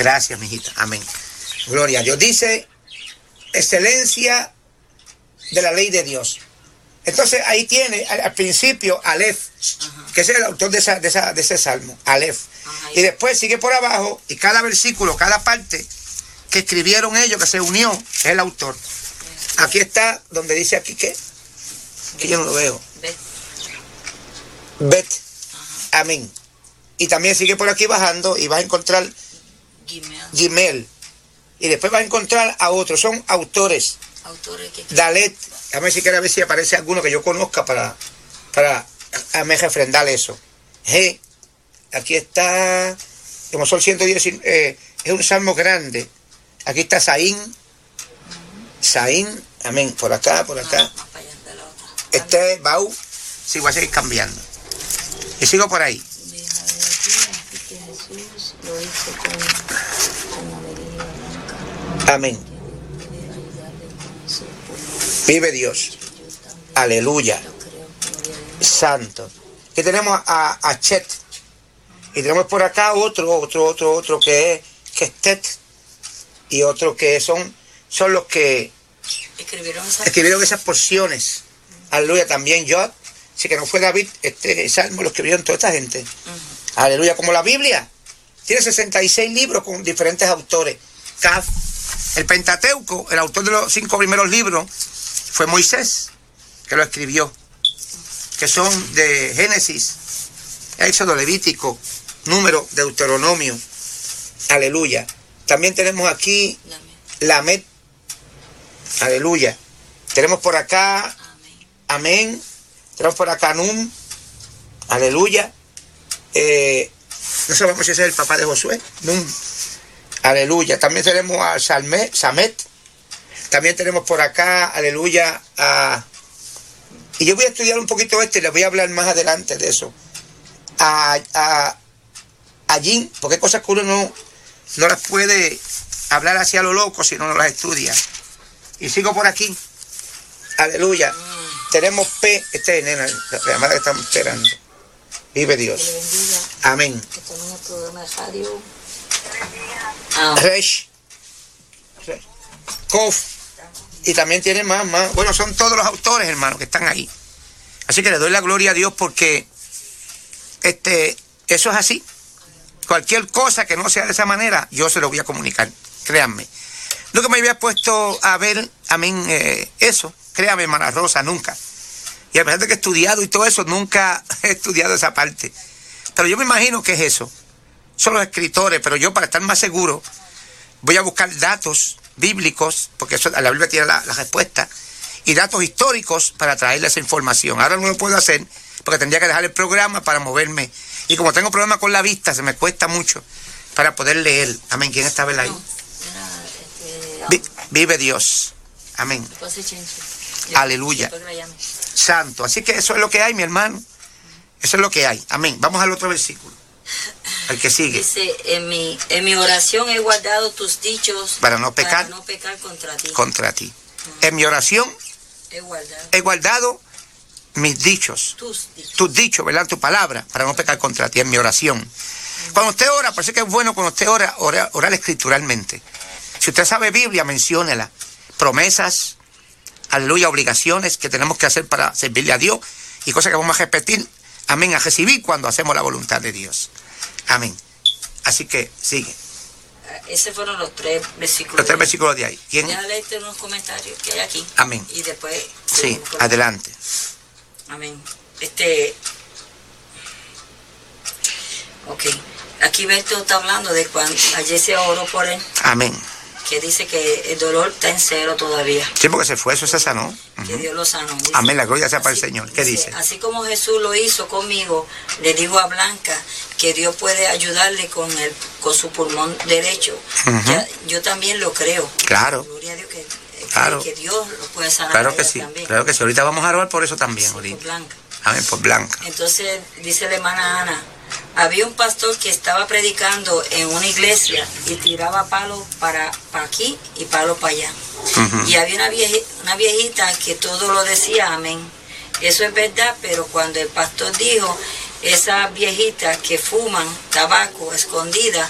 Gracias, mijita. Amén. Gloria a Dios. Dice, excelencia de la ley de Dios. Entonces ahí tiene al principio Aleph, que es el autor de ese salmo, Aleph. Y después sigue por abajo y cada versículo, cada parte que escribieron ellos, que se unió, es el autor. Aquí está donde dice aquí que yo no lo veo. Bet. Amén. Y también sigue por aquí bajando y vas a encontrar Gimel. Y después vas a encontrar a otros, son autores. Dalet. A ver si aparece alguno que yo conozca para refrendar eso. G. Aquí está, como son 110, es un salmo grande. Aquí está Saín. Amén. Por acá. Este es Bau. Sí, voy a seguir cambiando. Y sigo por ahí. Amén. Vive Dios. Aleluya. Santo. Aquí tenemos a Chet. Y tenemos por acá otro que es Tet. Y otro que son los que escribieron esas porciones. Aleluya. También Yod. Así que no fue David, este salmo lo escribieron toda esta gente. Aleluya. Como la Biblia. Tiene 66 libros con diferentes autores. Caf. El Pentateuco, el autor de los 5 primeros libros, fue Moisés, que lo escribió. Que son de Génesis, Éxodo, Levítico, Número, Deuteronomio. Aleluya. También tenemos aquí Lamed. Aleluya. Tenemos por acá Amén. Tenemos por acá Num. Aleluya. No sabemos si ese es el papá de Josué. Num. Aleluya. También tenemos a Samet. También tenemos por acá, aleluya, y yo voy a estudiar un poquito y les voy a hablar más adelante de eso. A Jin, porque hay cosas que uno no las puede hablar así a lo loco si no las estudia. Y sigo por aquí. Aleluya. Tenemos P, nena, la llamada que estamos esperando. Vive Dios. Amén. Resh. Kof. Y también tiene más. Bueno, son todos los autores, hermanos, que están ahí. Así que le doy la gloria a Dios porque eso es así. Cualquier cosa que no sea de esa manera, yo se lo voy a comunicar. Créanme. Lo que me había puesto a ver, amén, eso. Créame, hermana Rosa, nunca. Y a pesar de que he estudiado y todo eso, nunca he estudiado esa parte. Pero yo me imagino que es eso. Son los escritores, pero yo para estar más seguro voy a buscar datos bíblicos, porque eso, la Biblia tiene la respuesta, y datos históricos para traerle esa información. Ahora no lo puedo hacer porque tendría que dejar el programa para moverme. Y como tengo problemas con la vista, se me cuesta mucho para poder leer. Amén. ¿Quién estaba ahí? Vive Dios. Amén. Aleluya. Santo. Así que eso es lo que hay, mi hermano. Eso es lo que hay. Amén. Vamos al otro versículo. El que sigue. Dice, en mi oración he guardado tus dichos para no pecar contra ti. En mi oración he guardado mis dichos. Tus dichos, ¿verdad? Tu palabra, para no pecar contra ti, en mi oración. Cuando usted ora, parece que es bueno cuando usted orar escrituralmente. Si usted sabe Biblia, menciónela. Promesas, aleluya, obligaciones que tenemos que hacer para servirle a Dios y cosas que vamos a repetir, amén, a recibir cuando hacemos la voluntad de Dios. Amén. Así que sigue. Esos fueron los 3 versículos. Los 3 versículos de ahí. ¿Quién? Ya leíste unos comentarios que hay aquí. Amén. Y después. Sí, adelante. Amén. Ok. Aquí Beto está hablando de cuando ayer se oró por él. Amén. Que dice que el dolor está en 0 todavía. Sí, porque se fue, eso se sanó. Que Dios lo sanó. Dice, amén, la gloria sea para el Señor. ¿Qué dice? Así como Jesús lo hizo conmigo, le digo a Blanca que Dios puede ayudarle con su pulmón derecho. Yo también lo creo. Claro. Gloria a Dios que Dios lo puede sanar. Claro que sí, también. claro que sí. Ahorita vamos a orar por eso también. Sí, ahorita. por Blanca. Amén, por Blanca. Entonces, dice la hermana Ana, había un pastor que estaba predicando en una iglesia y tiraba palos para aquí y palos para allá. Y había una viejita que todo lo decía, amén. Eso es verdad, pero cuando el pastor dijo, esas viejitas que fuman tabaco escondida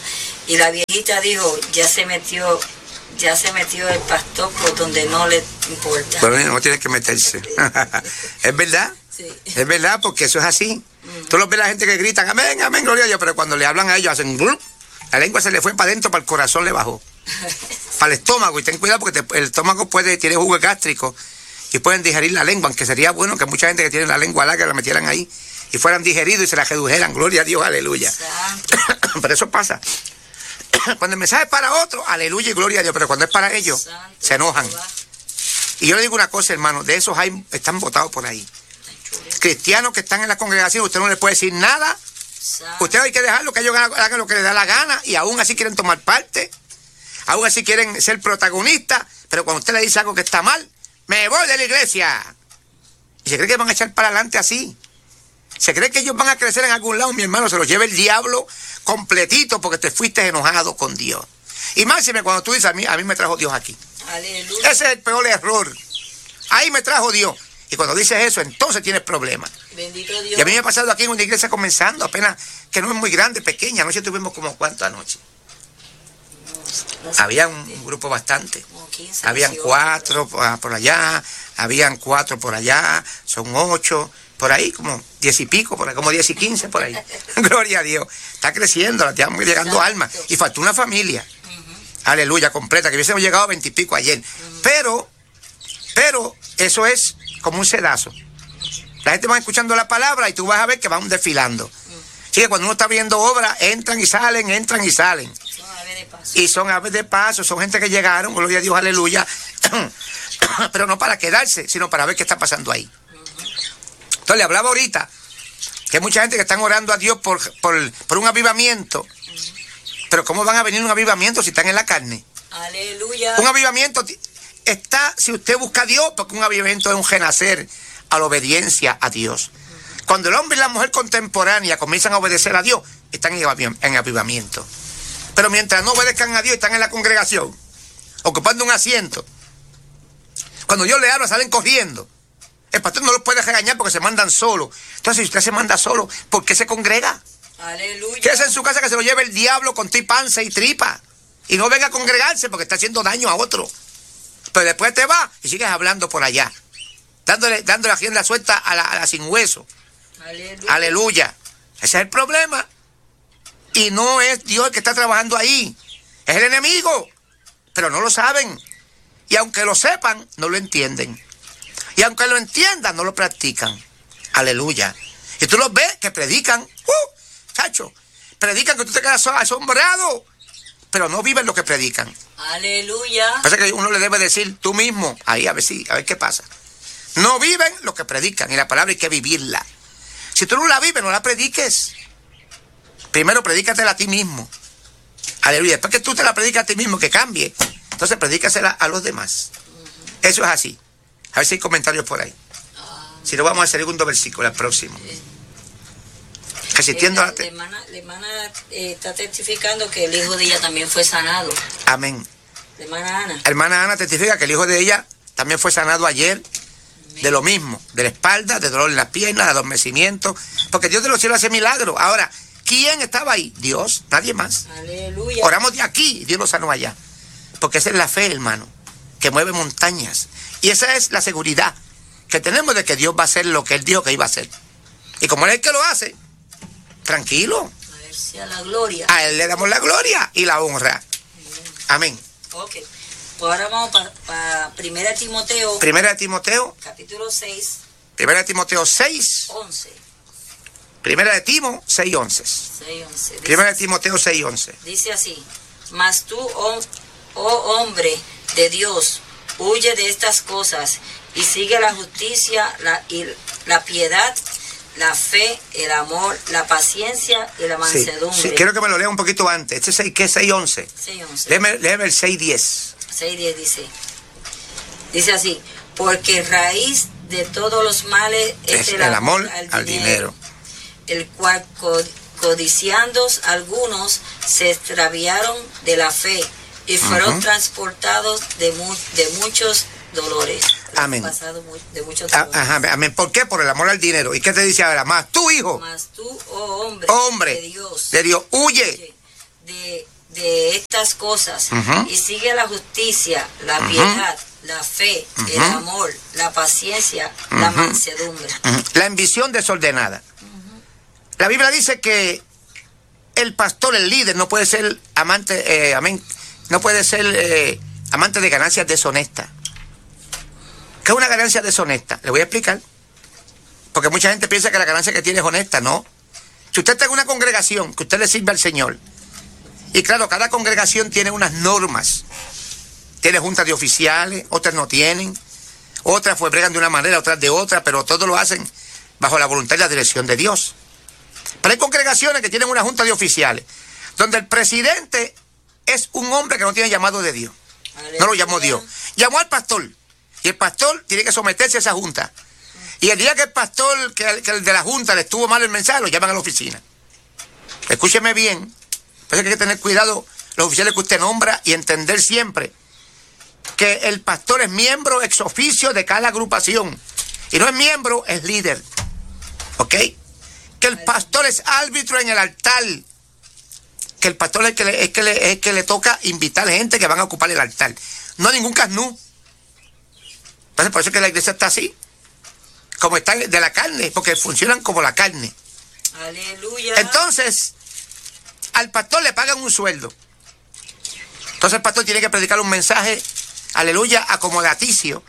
Y la viejita dijo, ya se metió el pastor por donde no le importa. Pero no tiene que meterse. ¿Es verdad? Sí. Es verdad, porque eso es así. Tú los ves la gente que gritan, amén, amén, gloria a Dios, pero cuando le hablan a ellos hacen ¡blup! La lengua se le fue para adentro, para el corazón le bajó. Para el estómago, y ten cuidado porque el estómago tiene jugo gástrico y pueden digerir la lengua, aunque sería bueno que mucha gente que tiene la lengua larga la metieran ahí y fueran digeridos y se la redujeran, gloria a Dios, aleluya. Pero eso pasa. Cuando el mensaje es para otro, aleluya y gloria a Dios, pero cuando es para ellos, se enojan. Y yo le digo una cosa, hermano, de esos están botados por ahí. Cristianos que están en la congregación, usted no les puede decir nada. Usted hay que dejarlo que ellos hagan lo que les da la gana y aún así quieren tomar parte. Aún así quieren ser protagonistas, pero cuando usted le dice algo que está mal, me voy de la iglesia. Y se cree que van a echar para adelante así. Se cree que ellos van a crecer en algún lado, mi hermano, se los lleva el diablo completito porque te fuiste enojado con Dios. Y máxime cuando tú dices, a mí me trajo Dios aquí. Aleluya. Ese es el peor error. Ahí me trajo Dios. Y cuando dices eso, entonces tienes problemas. Bendito Dios. Y a mí me ha pasado aquí en una iglesia comenzando, apenas, que no es muy grande, pequeña. Anoche tuvimos como ¿cuánto anoche? Había un grupo bastante. 15, habían 4 por allá, habían 4 por allá, son 8, por ahí como 10 y pico, por ahí, como 10 y 15 por ahí. Gloria a Dios. Está creciendo, la estamos llegando almas. Y faltó una familia. Aleluya, completa, que hubiésemos llegado a 20 y pico ayer. Pero eso es como un sedazo. La gente va escuchando la palabra y tú vas a ver que van desfilando. Así que cuando uno está viendo obras, entran y salen. Y son aves de paso, son gente que llegaron, gloria a Dios, aleluya, pero no para quedarse, sino para ver qué está pasando ahí. Entonces le hablaba ahorita que hay mucha gente que están orando a Dios por un avivamiento, pero ¿cómo van a venir un avivamiento si están en la carne? Aleluya. Un avivamiento está si usted busca a Dios, porque un avivamiento es un renacer a la obediencia a Dios. Cuando el hombre y la mujer contemporánea comienzan a obedecer a Dios, están en avivamiento. Pero mientras no obedezcan a Dios, están en la congregación, ocupando un asiento. Cuando Dios le habla, salen corriendo. El pastor no los puede regañar porque se mandan solos. Entonces, si usted se manda solo, ¿por qué se congrega? Aleluya. Quédese en su casa que se lo lleve el diablo con panza y tripa. Y no venga a congregarse porque está haciendo daño a otro. Pero después te vas y sigues hablando por allá. Dándole la rienda suelta a la sin hueso. Aleluya. Aleluya. Ese es el problema. Y no es Dios el que está trabajando ahí. Es el enemigo. Pero no lo saben. Y aunque lo sepan, no lo entienden. Y aunque lo entiendan, no lo practican. Aleluya. Y tú los ves que predican. Chacho. Predican que tú te quedas asombrado. Pero no viven lo que predican. Aleluya. Pasa que uno le debe decir tú mismo. Ahí a ver qué pasa. No viven lo que predican. Y la palabra hay que vivirla. Si tú no la vives, no la prediques. Primero predícatela a ti mismo. Aleluya. Después que tú te la predicas a ti mismo, que cambie, entonces predícasela a los demás. Eso es así. A ver si hay comentarios por ahí. Si no, vamos al segundo versículo, el próximo. Resistiendo la hermana está testificando que el hijo de ella también fue sanado. Amén. La hermana Ana. La hermana Ana testifica que el hijo de ella también fue sanado ayer. De lo mismo, de la espalda, de dolor en las piernas, de adormecimiento. Porque Dios de los cielos hace milagros. Ahora, ¿quién estaba ahí? Dios, nadie más. Aleluya. Oramos de aquí y Dios lo sanó allá. Porque esa es la fe, hermano, que mueve montañas. Y esa es la seguridad que tenemos de que Dios va a hacer lo que Él dijo que iba a hacer. Y como Él es el que lo hace, tranquilo. A Él sea la gloria. A Él le damos la gloria y la honra. Amén. Ok. Pues ahora vamos para 1 Timoteo. 1 Timoteo. Capítulo 6. 1 Timoteo 6. 11. 1 de Timo 6:11. 6:11. 1 de Timoteo 6:11. Dice así: mas tú, oh hombre de Dios, huye de estas cosas y sigue la justicia, la piedad, la fe, el amor, la paciencia y la mansedumbre. Sí, quiero que me lo lea un poquito antes. Este 6, ¿qué es 6:11? 6:11. Léeme el 6:10. 6:10 dice así: porque raíz de todos los males es el amor al dinero, el cual codiciando algunos se extraviaron de la fe y fueron transportados de muchos dolores. Amén. De muchos dolores. Amén. ¿Por qué? Por el amor al dinero. ¿Y qué te dice ahora? Más tú, hijo. Más tú, oh hombre, hombre de Dios, huye de estas cosas y sigue la justicia, la piedad, la fe, el amor, la paciencia, la mansedumbre. La ambición desordenada. La Biblia dice que el pastor, el líder, no puede ser amante, no puede ser amante de ganancias deshonestas. ¿Qué es una ganancia deshonesta? Le voy a explicar. Porque mucha gente piensa que la ganancia que tiene es honesta. No. Si usted está en una congregación, que usted le sirve al Señor, y claro, cada congregación tiene unas normas. Tiene juntas de oficiales, otras no tienen, otras pues bregan de una manera, otras de otra, pero todos lo hacen bajo la voluntad y la dirección de Dios. Pero hay congregaciones que tienen una junta de oficiales, donde el presidente es un hombre que no tiene llamado de Dios. Aleluya. No lo llamó Dios. Llamó al pastor. Y el pastor tiene que someterse a esa junta. Y el día que el pastor, que el de la junta le estuvo mal el mensaje, lo llaman a la oficina. Escúcheme bien. Por eso hay que tener cuidado los oficiales que usted nombra y entender siempre que el pastor es miembro ex oficio de cada agrupación. Y no es miembro, es líder. ¿Ok? Que el pastor es árbitro en el altar. Que el pastor es que le toca invitar gente que van a ocupar el altar. No ningún casnú. Por eso es que la iglesia está así. Como está de la carne, porque funcionan como la carne. Aleluya. Entonces, al pastor le pagan un sueldo. Entonces el pastor tiene que predicar un mensaje, aleluya, acomodaticio,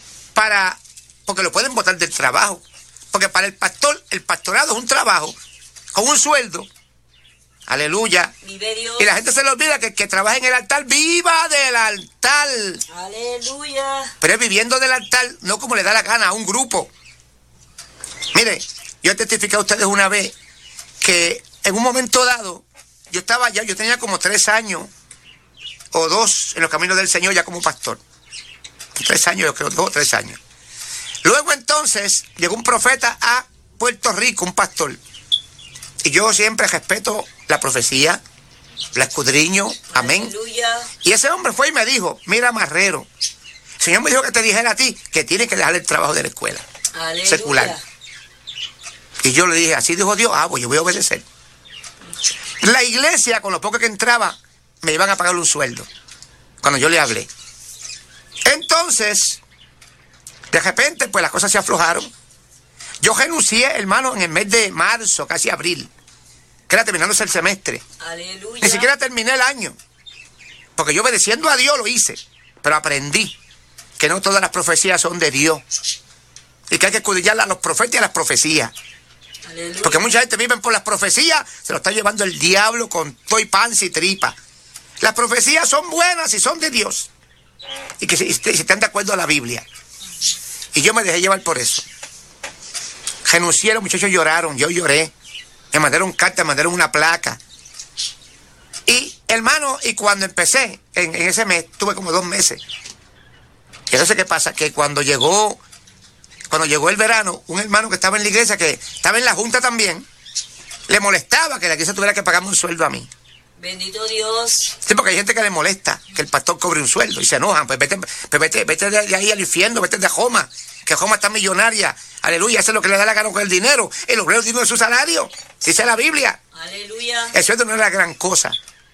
porque lo pueden botar del trabajo. Porque para el pastor, el pastorado es un trabajo con un sueldo. Aleluya. Vive Dios. Y la gente se le olvida que el que trabaja en el altar, viva del altar. Aleluya. Pero es viviendo del altar, no como le da la gana a un grupo. Mire, yo he testificado a ustedes una vez que en un momento dado, yo tenía como 3 años o 2 en los caminos del Señor ya como pastor. 3 años, yo creo, 2 o 3 años. Luego entonces llegó un profeta a Puerto Rico, un pastor. Y yo siempre respeto la profecía, la escudriño, amén. Aleluya. Y ese hombre fue y me dijo, mira, Marrero, el Señor me dijo que te dijera a ti que tienes que dejar el trabajo de la escuela. Aleluya. Secular. Y yo le dije, así dijo Dios, pues yo voy a obedecer. La iglesia, con lo poco que entraba, me iban a pagar un sueldo, cuando yo le hablé. Entonces, de repente, pues las cosas se aflojaron. Yo renuncié, hermano, en el mes de marzo, casi abril, que era terminándose el semestre. Aleluya. Ni siquiera terminé el año, porque yo obedeciendo a Dios lo hice, pero aprendí que no todas las profecías son de Dios y que hay que escudriñar a los profetas y a las profecías. Aleluya. Porque mucha gente vive por las profecías, se lo está llevando el diablo con todo y panza y tripa. Las profecías son buenas y son de Dios, y que si están de acuerdo a la Biblia. Y yo me dejé llevar por eso. Renuncié, los muchachos lloraron, yo lloré. Me mandaron cartas, me mandaron una placa. Y, hermano, y cuando empecé, en ese mes, tuve como 2 meses. Y entonces, ¿qué pasa? Que cuando llegó el verano, un hermano que estaba en la iglesia, que estaba en la junta también, le molestaba que la iglesia tuviera que pagarme un sueldo a mí. Bendito Dios. Sí, porque hay gente que le molesta que el pastor cobre un sueldo y se enojan. Pues vete de ahí al infierno, vete de Joma, que Joma está millonaria. Aleluya, eso es lo que le da la gana con el dinero. El obrero tiene su salario, dice la Biblia. Aleluya. El sueldo no era gran cosa,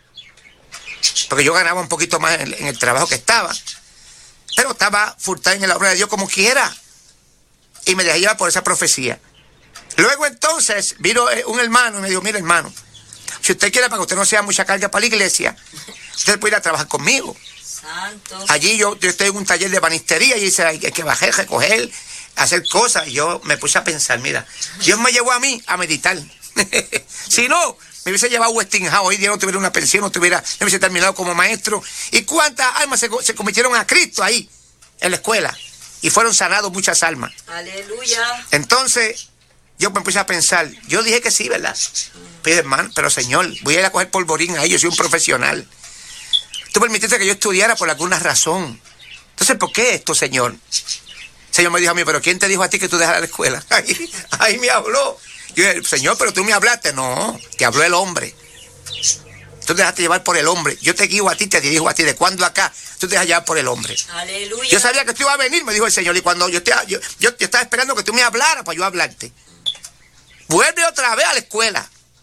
porque yo ganaba un poquito más en el trabajo que estaba, pero estaba full time en la obra de Dios como quiera. Y me dejé llevar por esa profecía. Luego entonces vino un hermano y me dijo, mira, hermano, si usted quiere, para que usted no sea mucha carga para la iglesia, usted puede ir a trabajar conmigo. Santo. Allí yo estoy en un taller de banistería y dice, hay que bajar, recoger, hacer cosas. Y yo me puse a pensar, mira, Dios me llevó a mí a meditar. Si no, me hubiese llevado a Westinghouse, hoy día no tuviera una pensión, no hubiese terminado como maestro. ¿Y cuántas almas se convirtieron a Cristo ahí, en la escuela? Y fueron sanados muchas almas. Aleluya. Entonces, yo me puse a pensar, yo dije que sí, ¿verdad? Pero hermano, pero Señor, voy a ir a coger polvorín ahí, yo soy un profesional. Tú permitiste que yo estudiara por alguna razón. Entonces, ¿por qué esto, Señor? El Señor me dijo a mí, pero ¿quién te dijo a ti que tú dejaras la escuela? Ahí me habló. Yo dije, Señor, pero tú me hablaste. No, te habló el hombre. Tú te dejaste llevar por el hombre. Yo te guío a ti, te dirijo a ti. ¿De cuándo acá? Tú te dejas llevar por el hombre. Aleluya. Yo sabía que tú ibas a venir, me dijo el Señor. Y cuando yo estaba esperando que tú me hablaras para yo hablarte. Vuelve otra vez a la escuela.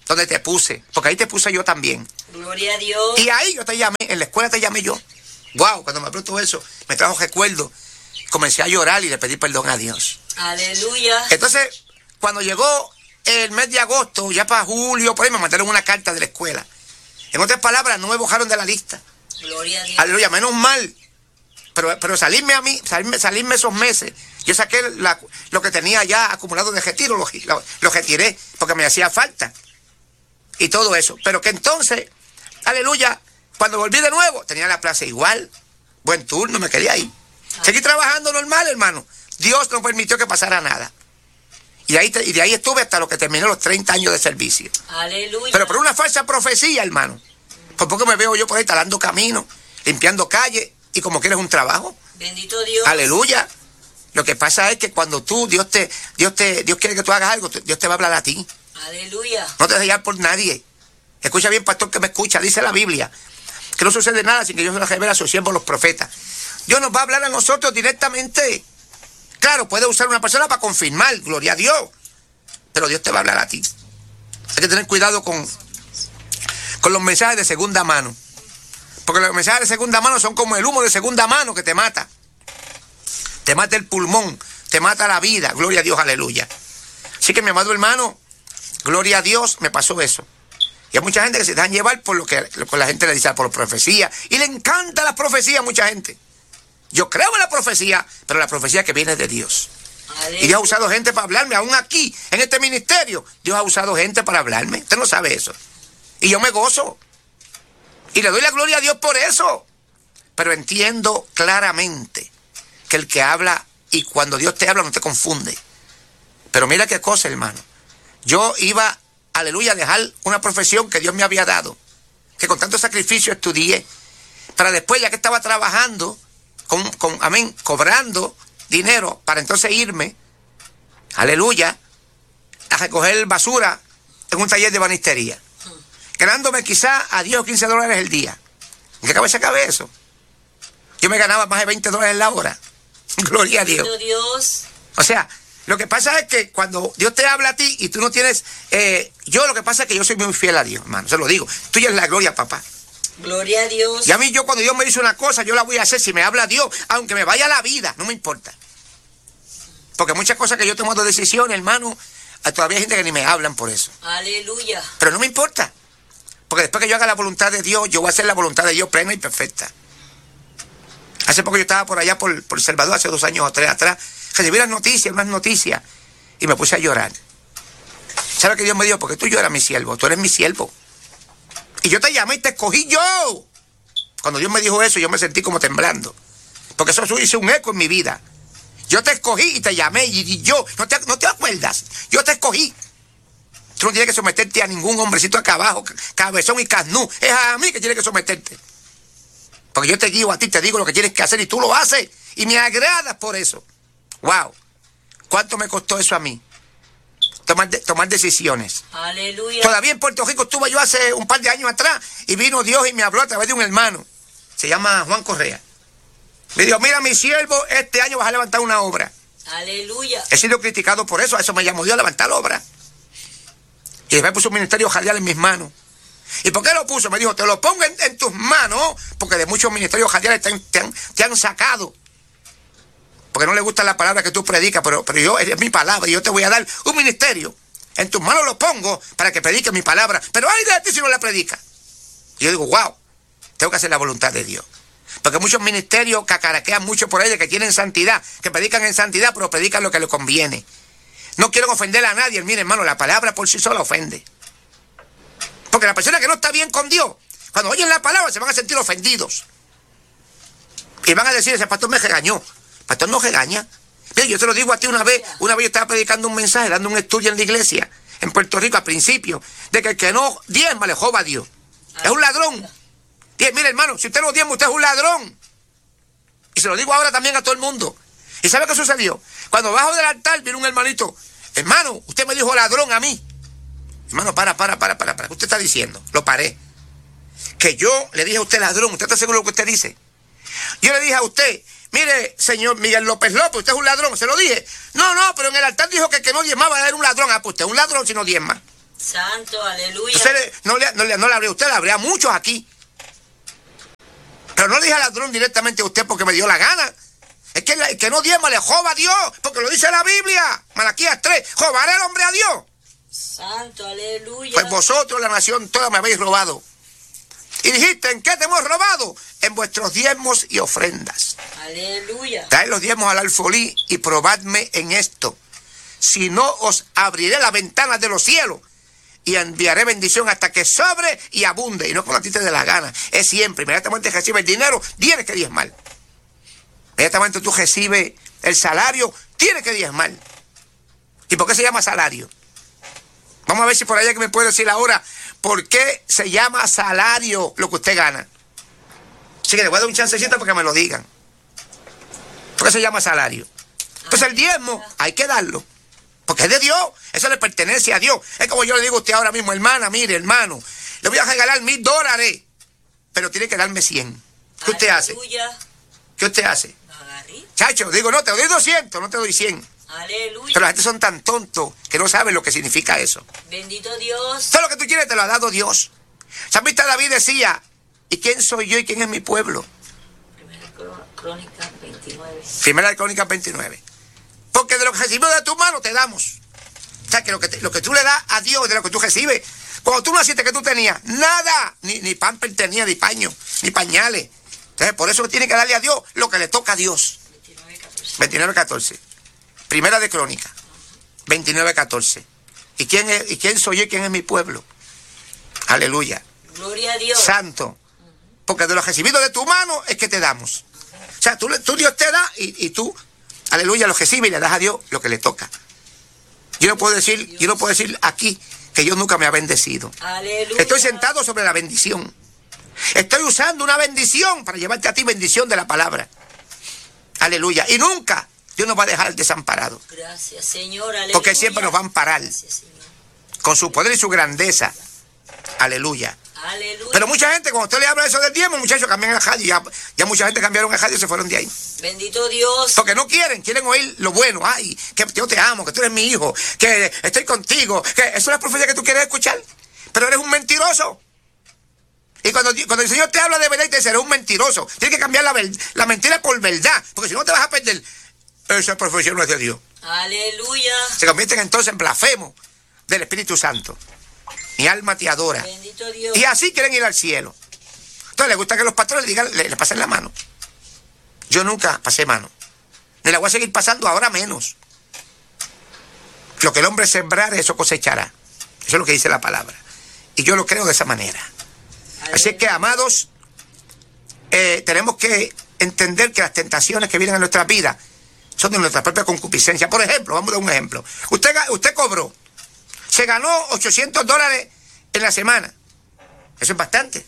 donde te puse, porque ahí te puse yo también. Gloria a Dios. Y ahí yo te llamé, en la escuela te llamé yo. Wow, cuando me habló todo eso, me trajo recuerdo. Comencé a llorar y le pedí perdón a Dios. Aleluya. Entonces, cuando llegó el mes de agosto, ya para julio, por ahí me mandaron una carta de la escuela. En otras palabras, no me borraron de la lista. Gloria a Dios. Aleluya, menos mal. Pero salirme esos meses, yo saqué lo que tenía ya acumulado de retiro, lo retiré, porque me hacía falta. Y todo eso. Pero que entonces, aleluya, cuando volví de nuevo, tenía la plaza igual. Buen turno, me quedé ahí. Seguí trabajando normal, hermano. Dios no permitió que pasara nada. Y de ahí estuve hasta lo que terminé los 30 años de servicio. Aleluya. Pero por una falsa profecía, hermano. Por poco me veo yo por ahí talando caminos, limpiando calles, y como quieres un trabajo. Bendito Dios. Aleluya. Lo que pasa es que cuando Dios quiere que tú hagas algo, Dios te va a hablar a ti. Aleluya. No te dejes llevar por nadie. Escucha bien, pastor, que me escucha. Dice la Biblia que no sucede nada sin que Dios se lo revele a sus siervos, los profetas. Dios nos va a hablar a nosotros directamente. Claro, puede usar una persona para confirmar, gloria a Dios. Pero Dios te va a hablar a ti. Hay que tener cuidado con los mensajes de segunda mano. Porque los mensajes de segunda mano son como el humo de segunda mano que te mata. Te mata el pulmón, te mata la vida. Gloria a Dios, aleluya. Así que, mi amado hermano, gloria a Dios, me pasó eso. Y hay mucha gente que se dejan llevar por lo que la gente le dice, por profecía. Y le encanta la profecía a mucha gente. Yo creo en la profecía, pero la profecía que viene de Dios. Aleluya. Y Dios ha usado gente para hablarme, aún aquí, en este ministerio. Dios ha usado gente para hablarme. Usted no sabe eso. Y yo me gozo. Y le doy la gloria a Dios por eso. Pero entiendo claramente que el que habla, y cuando Dios te habla no te confunde. Pero mira qué cosa, hermano. Yo iba, aleluya, a dejar una profesión que Dios me había dado, que con tanto sacrificio estudié, para después, ya que estaba trabajando, amén, cobrando dinero, para entonces irme, aleluya, a recoger basura en un taller de banistería, ganándome quizá a 10 o 15 dólares el día. ¿En qué cabeza cabe eso? Yo me ganaba más de 20 dólares la hora. Gloria a Dios. Dios. O sea, lo que pasa es que cuando Dios te habla a ti y tú no tienes... yo lo que pasa es que yo soy muy fiel a Dios, hermano. Se lo digo. Tuya es la gloria, papá. Gloria a Dios. Y a mí, cuando Dios me dice una cosa, yo la voy a hacer. Si me habla Dios, aunque me vaya a la vida, no me importa. Porque muchas cosas que yo tomo de decisiones, hermano, todavía hay gente que ni me hablan por eso. Aleluya. Pero no me importa. Porque después que yo haga la voluntad de Dios, yo voy a hacer la voluntad de Dios plena y perfecta. Hace poco yo estaba por allá, por El Salvador, hace 2 años o 3 atrás. Recibí unas noticias, y me puse a llorar. ¿Sabes qué Dios me dijo? Porque tú eras mi siervo, tú eres mi siervo. Y yo te llamé y te escogí yo. Cuando Dios me dijo eso, yo me sentí como temblando. Porque eso hizo un eco en mi vida. Yo te escogí y te llamé y yo, ¿no te acuerdas? Yo te escogí. Tú no tienes que someterte a ningún hombrecito acá abajo, cabezón y carnú. Es a mí que tienes que someterte. Porque yo te guío a ti, te digo lo que tienes que hacer y tú lo haces. Y me agradas por eso. ¡Wow! ¿Cuánto me costó eso a mí? Tomar decisiones. Aleluya. Todavía en Puerto Rico estuve yo hace un par de años atrás y vino Dios y me habló a través de un hermano. Se llama Juan Correa. Me dijo, mira, mi siervo, este año vas a levantar una obra. Aleluya. He sido criticado por eso, a eso me llamó Dios a levantar la obra. Y después puso un ministerio radial en mis manos. ¿Y por qué lo puso? Me dijo, te lo pongo en tus manos, porque de muchos ministerios radiales te han sacado. Porque no le gusta la palabra que tú predicas, pero yo, es mi palabra, y yo te voy a dar un ministerio. En tus manos lo pongo para que prediques mi palabra. Pero ay de ti si no la predicas. Y yo digo, wow, tengo que hacer la voluntad de Dios. Porque muchos ministerios cacaraquean mucho por ahí de que tienen santidad, que predican en santidad, pero predican lo que les conviene. No quieren ofender a nadie. Mire, hermano, la palabra por sí sola ofende. Porque la persona que no está bien con Dios, cuando oyen la palabra se van a sentir ofendidos. Y van a decir, ese pastor me regañó. Pastor no regaña. Mira, yo te lo digo a ti una vez yo estaba predicando un mensaje, dando un estudio en la iglesia, en Puerto Rico, al principio, de que el que no diezma le joba a Dios. Es un ladrón. Mire, hermano, si usted no diezma, usted es un ladrón. Y se lo digo ahora también a todo el mundo. ¿Y sabe qué sucedió? Cuando bajo del altar, viene un hermanito. Hermano, usted me dijo ladrón a mí. Hermano, para. ¿Qué usted está diciendo? Lo paré. Que yo le dije a usted ladrón. ¿Usted está seguro de lo que usted dice? Yo le dije a usted, mire, señor Miguel López López, usted es un ladrón. Se lo dije. No, pero en el altar dijo que el que no diezmaba era un ladrón. Ah, pues usted es un ladrón si no diezma. Santo, aleluya. Entonces, no le hablé a usted, le hablé a muchos aquí. Pero no le dije al ladrón directamente a usted porque me dio la gana. Es que el que no diezma le joba a Dios, porque lo dice la Biblia. Malaquías 3, jobará el hombre a Dios. Santo, aleluya. Pues vosotros, la nación toda, me habéis robado. Y dijiste, ¿en qué te hemos robado? En vuestros diezmos y ofrendas. Aleluya. Traed los diezmos al alfolí y probadme en esto. Si no, os abriré las ventanas de los cielos y enviaré bendición hasta que sobre y abunde. Y no cuando a ti te dé la gana. Es siempre. Inmediatamente recibes el dinero, tienes que diezmar. Inmediatamente tú recibes el salario, tienes que diezmar. ¿Y por qué se llama salario? Vamos a ver si por allá que me puede decir ahora por qué se llama salario lo que usted gana. Así que le voy a dar un chancecito para que me lo digan. ¿Por qué se llama salario? Entonces el diezmo hay que darlo. Porque es de Dios, eso le pertenece a Dios. Es como yo le digo a usted ahora mismo, hermana, mire, hermano, le voy a regalar $1000, pero tiene que darme 100. ¿Qué usted hace? ¿Qué usted hace? Chacho, digo, no, te doy 200, no te doy 100. Aleluya. Pero la gente son tan tontos que no saben lo que significa eso. Bendito Dios. Todo lo que tú quieres te lo ha dado Dios. Salmista David decía, ¿y quién soy yo y quién es mi pueblo? Primera de Crónicas 29. Porque de lo que recibimos de tu mano te damos. O sea, que lo que tú le das a Dios, de lo que tú recibes. Cuando tú naciste, que tú tenías nada, ni pamper tenía, ni paño, ni pañales. Entonces, por eso tiene que darle a Dios lo que le toca a Dios. 29:14. Primera de Crónica, 29:14. ¿Y quién soy yo y quién es mi pueblo? Aleluya. Gloria a Dios. Santo. Porque de lo recibido de tu mano es que te damos. O sea, tú Dios te da y tú, aleluya, lo recibes y le das a Dios lo que le toca. Yo no puedo decir aquí que Dios nunca me ha bendecido. Aleluya. Estoy sentado sobre la bendición. Estoy usando una bendición para llevarte a ti bendición de la palabra. Aleluya. Y nunca Dios nos va a dejar desamparados. Gracias, Señor. Aleluya. Porque siempre nos va a amparar. Gracias, con su poder y su grandeza. Aleluya. Aleluya. Pero mucha gente, cuando usted le habla eso del diezmo, muchachos, cambian el radio. Ya mucha gente cambiaron el radio y se fueron de ahí. Bendito Dios. Porque no quieren oír lo bueno. Ay, que yo te amo, que tú eres mi hijo, que estoy contigo. Que eso es la profecía que tú quieres escuchar. Pero eres un mentiroso. Y cuando el Señor te habla de verdad y te dice, eres un mentiroso. Tienes que cambiar la mentira por verdad. Porque si no te vas a perder. Esa profesión no es de Dios. Aleluya. Se convierten entonces en blasfemos del Espíritu Santo. Mi alma te adora. Bendito Dios. Y así quieren ir al cielo. Entonces les gusta que los pastores le pasen la mano. Yo nunca pasé mano. Ni la voy a seguir pasando, ahora menos. Lo que el hombre sembrare, eso cosechará. Eso es lo que dice la palabra. Y yo lo creo de esa manera. Aleluya. Así es que, amados, tenemos que entender que las tentaciones que vienen a nuestra vida son de nuestra propia concupiscencia. Por ejemplo, vamos a dar un ejemplo. Usted cobró, se ganó $800 en la semana. Eso es bastante.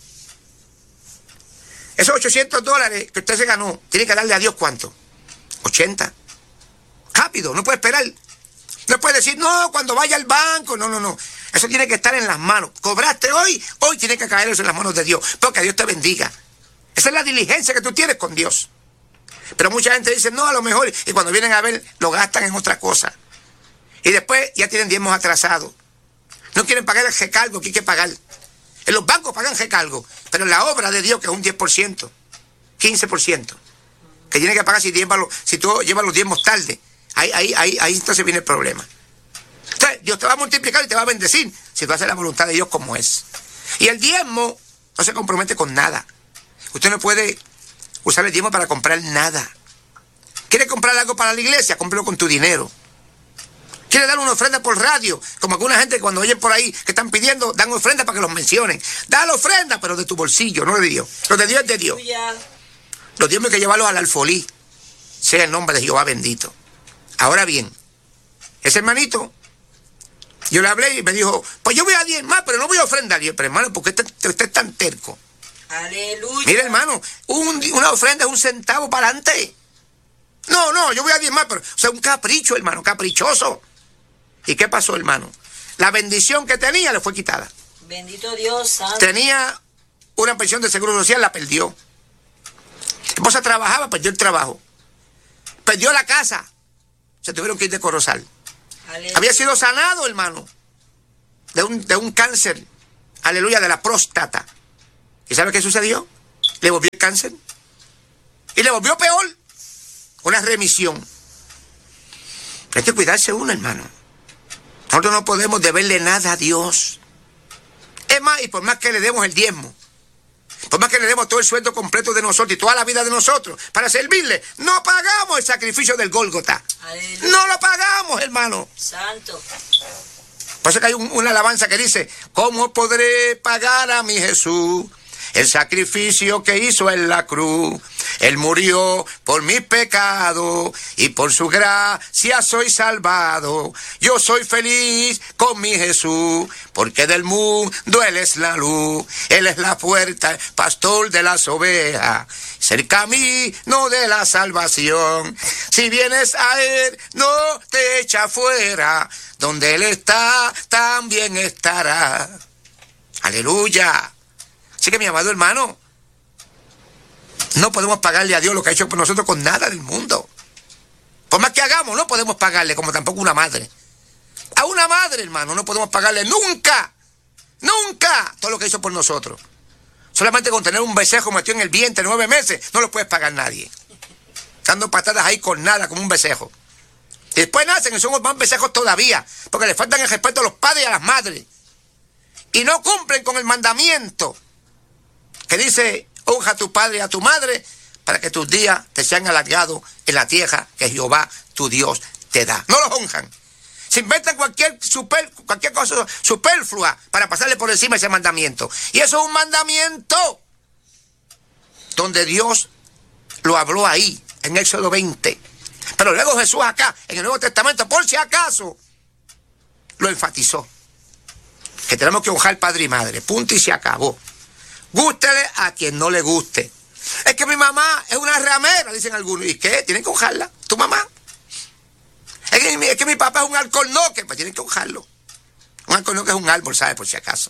Esos $800 que usted se ganó, tiene que darle a Dios ¿cuánto? 80. Rápido, no puede esperar. No puede decir, no, cuando vaya al banco. No. Eso tiene que estar en las manos. Cobraste hoy tiene que caer eso en las manos de Dios. Porque Dios te bendiga. Esa es la diligencia que tú tienes con Dios. Pero mucha gente dice, no, a lo mejor, y cuando vienen a ver, lo gastan en otra cosa. Y después ya tienen diezmos atrasados. No quieren pagar el recargo que hay que pagar. En los bancos pagan recargo, pero en la obra de Dios, que es un 10%, 15%, que tiene que pagar si tú llevas los diezmos tarde, ahí entonces viene el problema. Entonces, Dios te va a multiplicar y te va a bendecir si tú haces la voluntad de Dios como es. Y el diezmo no se compromete con nada. Usted no puede usar el diezmo para comprar nada. ¿Quiere comprar algo para la iglesia? Cómpralo con tu dinero. ¿Quiere dar una ofrenda por radio? Como alguna gente cuando oyen por ahí que están pidiendo, dan ofrenda para que los mencionen. Da la ofrenda, pero de tu bolsillo, no de Dios. Lo de Dios es de Dios. Los diezmos hay que llevarlos al alfolí. Sea el nombre de Jehová bendito. Ahora bien, ese hermanito, yo le hablé y me dijo, pues yo voy a diezmar, pero no voy a ofrendar. Y yo, pero hermano, ¿por qué usted es tan terco? Aleluya. Mira, hermano, una ofrenda es un centavo para adelante. No, yo voy a diezmar, pero, o sea, un capricho, hermano, caprichoso. ¿Y qué pasó, hermano? La bendición que tenía le fue quitada. Bendito Dios santo. Tenía una pensión de seguro social, la perdió. La esposa trabajaba, perdió el trabajo. Perdió la casa. Se tuvieron que ir de Corozal. Aleluya. Había sido sanado, hermano. de un cáncer, aleluya, de la próstata. ¿Y sabe qué sucedió? Le volvió el cáncer. Y le volvió peor. Una remisión. Hay que cuidarse uno, hermano. Nosotros no podemos deberle nada a Dios. Es más, y por más que le demos el diezmo, por más que le demos todo el sueldo completo de nosotros y toda la vida de nosotros para servirle, no pagamos el sacrificio del Gólgota. Aleluya. No lo pagamos, hermano. Santo. Por eso que hay una alabanza que dice: ¿cómo podré pagar a mi Jesús el sacrificio que hizo en la cruz? Él murió por mis pecados y por su gracia soy salvado. Yo soy feliz con mi Jesús, porque del mundo Él es la luz. Él es la puerta, pastor de las ovejas, es el camino de la salvación. Si vienes a Él, no te echa fuera. Donde Él está, también estará. Aleluya. Así que, mi amado hermano, no podemos pagarle a Dios lo que ha hecho por nosotros con nada del mundo. Por más que hagamos, no podemos pagarle, como tampoco una madre. A una madre, hermano, no podemos pagarle nunca, nunca, todo lo que hizo por nosotros. Solamente con tener un becerro metido en el vientre 9 meses, no lo puedes pagar nadie. Dando patadas ahí con nada, como un becerro. Y después nacen y son más becejos todavía, porque le faltan el respeto a los padres y a las madres. Y no cumplen con el mandamiento que dice: honra a tu padre y a tu madre para que tus días te sean alargados en la tierra que Jehová tu Dios te da. No los honran. Se inventan cualquier cosa superflua para pasarle por encima ese mandamiento. Y eso es un mandamiento donde Dios lo habló ahí, en Éxodo 20. Pero luego Jesús acá, en el Nuevo Testamento, por si acaso, lo enfatizó. Que tenemos que honrar padre y madre. Punto y se acabó. Gústele a quien no le guste. Es que mi mamá es una ramera, dicen algunos. ¿Y qué? Tienen que honrarla. ¿Tu mamá? Es que mi papá es un alcornoque. Pues tienen que honrarlo. Un alcornoque es un árbol, ¿sabes? Por si acaso.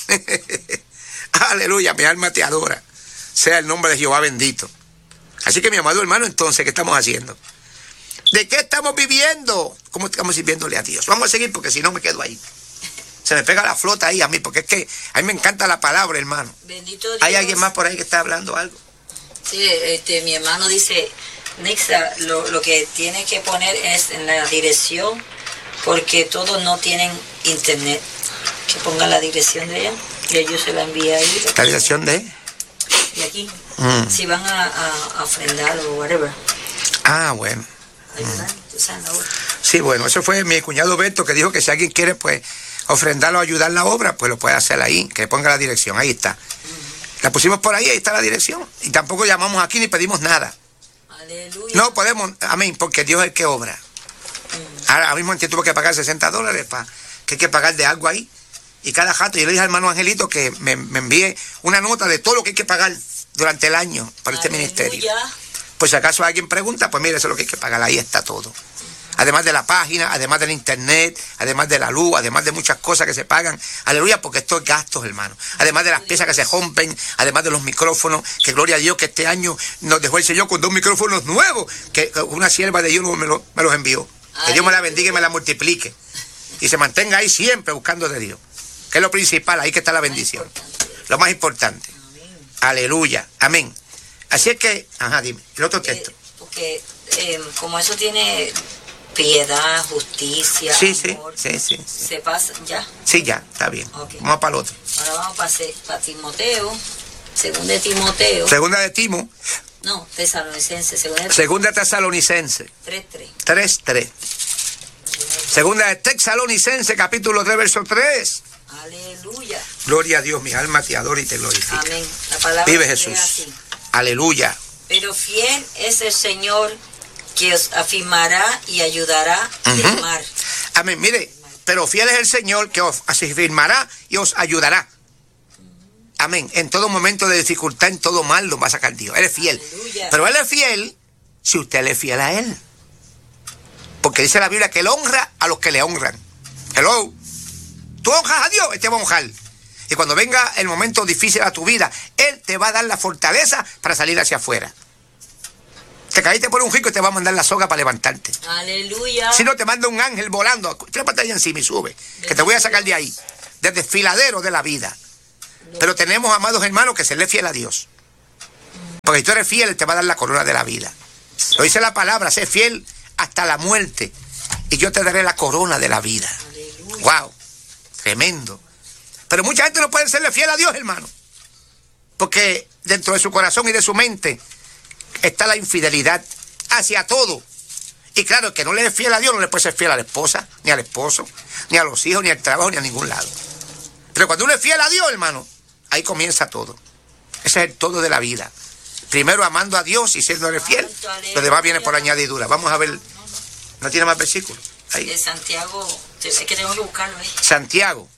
Aleluya, mi alma te adora. Sea el nombre de Jehová bendito. Así que, mi amado hermano, entonces, ¿qué estamos haciendo? ¿De qué estamos viviendo? ¿Cómo estamos sirviéndole a Dios? Vamos a seguir porque si no me quedo ahí. Se me pega la flota ahí a mí, porque es que a mí me encanta la palabra, hermano. Bendito Dios. ¿Hay alguien más por ahí que está hablando algo? Sí, mi hermano dice: Nixa, lo que tiene que poner es en la dirección, porque todos no tienen internet. Que ponga la dirección de ella, y yo se la envío ahí. ¿La dirección de? De aquí. Si van a ofrendar o whatever. Ah, bueno. Ayudar, sí, bueno, eso fue mi cuñado Beto, que dijo que si alguien quiere, pues, ofrendarlo o ayudar la obra, pues lo puede hacer ahí, que le ponga la dirección, ahí está. La pusimos por ahí está la dirección. Y tampoco llamamos aquí ni pedimos nada. Aleluya. No podemos, amén, porque Dios es el que obra. Ahora mismo tuvo que pagar $60 para que hay que pagar de algo ahí. Y cada jato, yo le dije al hermano Angelito que me envíe una nota de todo lo que hay que pagar durante el año para este ministerio. Pues si acaso alguien pregunta, pues mire, eso es lo que hay que pagar, ahí está todo. Además de la página, además del internet, además de la luz, además de muchas cosas que se pagan. Aleluya, porque esto es gastos, hermano. Además de las piezas que se rompen, además de los micrófonos, que gloria a Dios que este año nos dejó el Señor con 2 micrófonos nuevos, que una sierva de Dios me los envió. Que Dios me la bendiga y me la multiplique. Y se mantenga ahí siempre buscando de Dios. Que es lo principal, ahí que está la bendición. Lo más importante. Aleluya, amén. Así es que, dime, el otro texto. Porque como eso tiene piedad, justicia, amor, sí. ¿Se pasa ya? Sí, ya, está bien. Okay. Vamos para el otro. Ahora vamos para Timoteo, Segunda de Timo. No, Tesalonicense. Segunda Tesalonicense. 3:3. 3:3. Segunda de Tesalonicense, capítulo 3, verso 3. Aleluya. Gloria a Dios, mi alma te adora y te glorifica. Amén. La palabra vive Jesús. Así. Aleluya. Pero fiel es el Señor, que os afirmará y ayudará a firmar. Amén. Mire, pero fiel es el Señor, que os afirmará y os ayudará. Amén. En todo momento de dificultad, en todo mal, lo va a sacar Dios. Él es fiel. Aleluya. Pero Él es fiel si usted le es fiel a Él. Porque dice la Biblia que Él honra a los que le honran. Hello. Tú honras a Dios, Él te va a honrar. Y cuando venga el momento difícil a tu vida, Él te va a dar la fortaleza para salir hacia afuera. Te caíste por un rico y te va a mandar la soga para levantarte. Aleluya. Si no, te manda un ángel volando. Trépate ahí encima y sube. Que te voy a sacar de ahí. del desfiladero de la vida. Pero tenemos, amados hermanos, que serle fiel a Dios. Porque si tú eres fiel, Él te va a dar la corona de la vida. Lo dice la palabra, sé fiel hasta la muerte y yo te daré la corona de la vida. Wow, tremendo. Pero mucha gente no puede serle fiel a Dios, hermano, porque dentro de su corazón y de su mente está la infidelidad hacia todo. Y claro, el que no le es fiel a Dios no le puede ser fiel a la esposa, ni al esposo, ni a los hijos, ni al trabajo, ni a ningún lado. Pero cuando uno es fiel a Dios, hermano, ahí comienza todo. Ese es el todo de la vida. Primero amando a Dios y siéndole fiel, lo demás viene por añadidura. Vamos a ver, ¿no tiene más versículos? Ahí. De Santiago, es que tengo que buscarlo, ¿eh? Santiago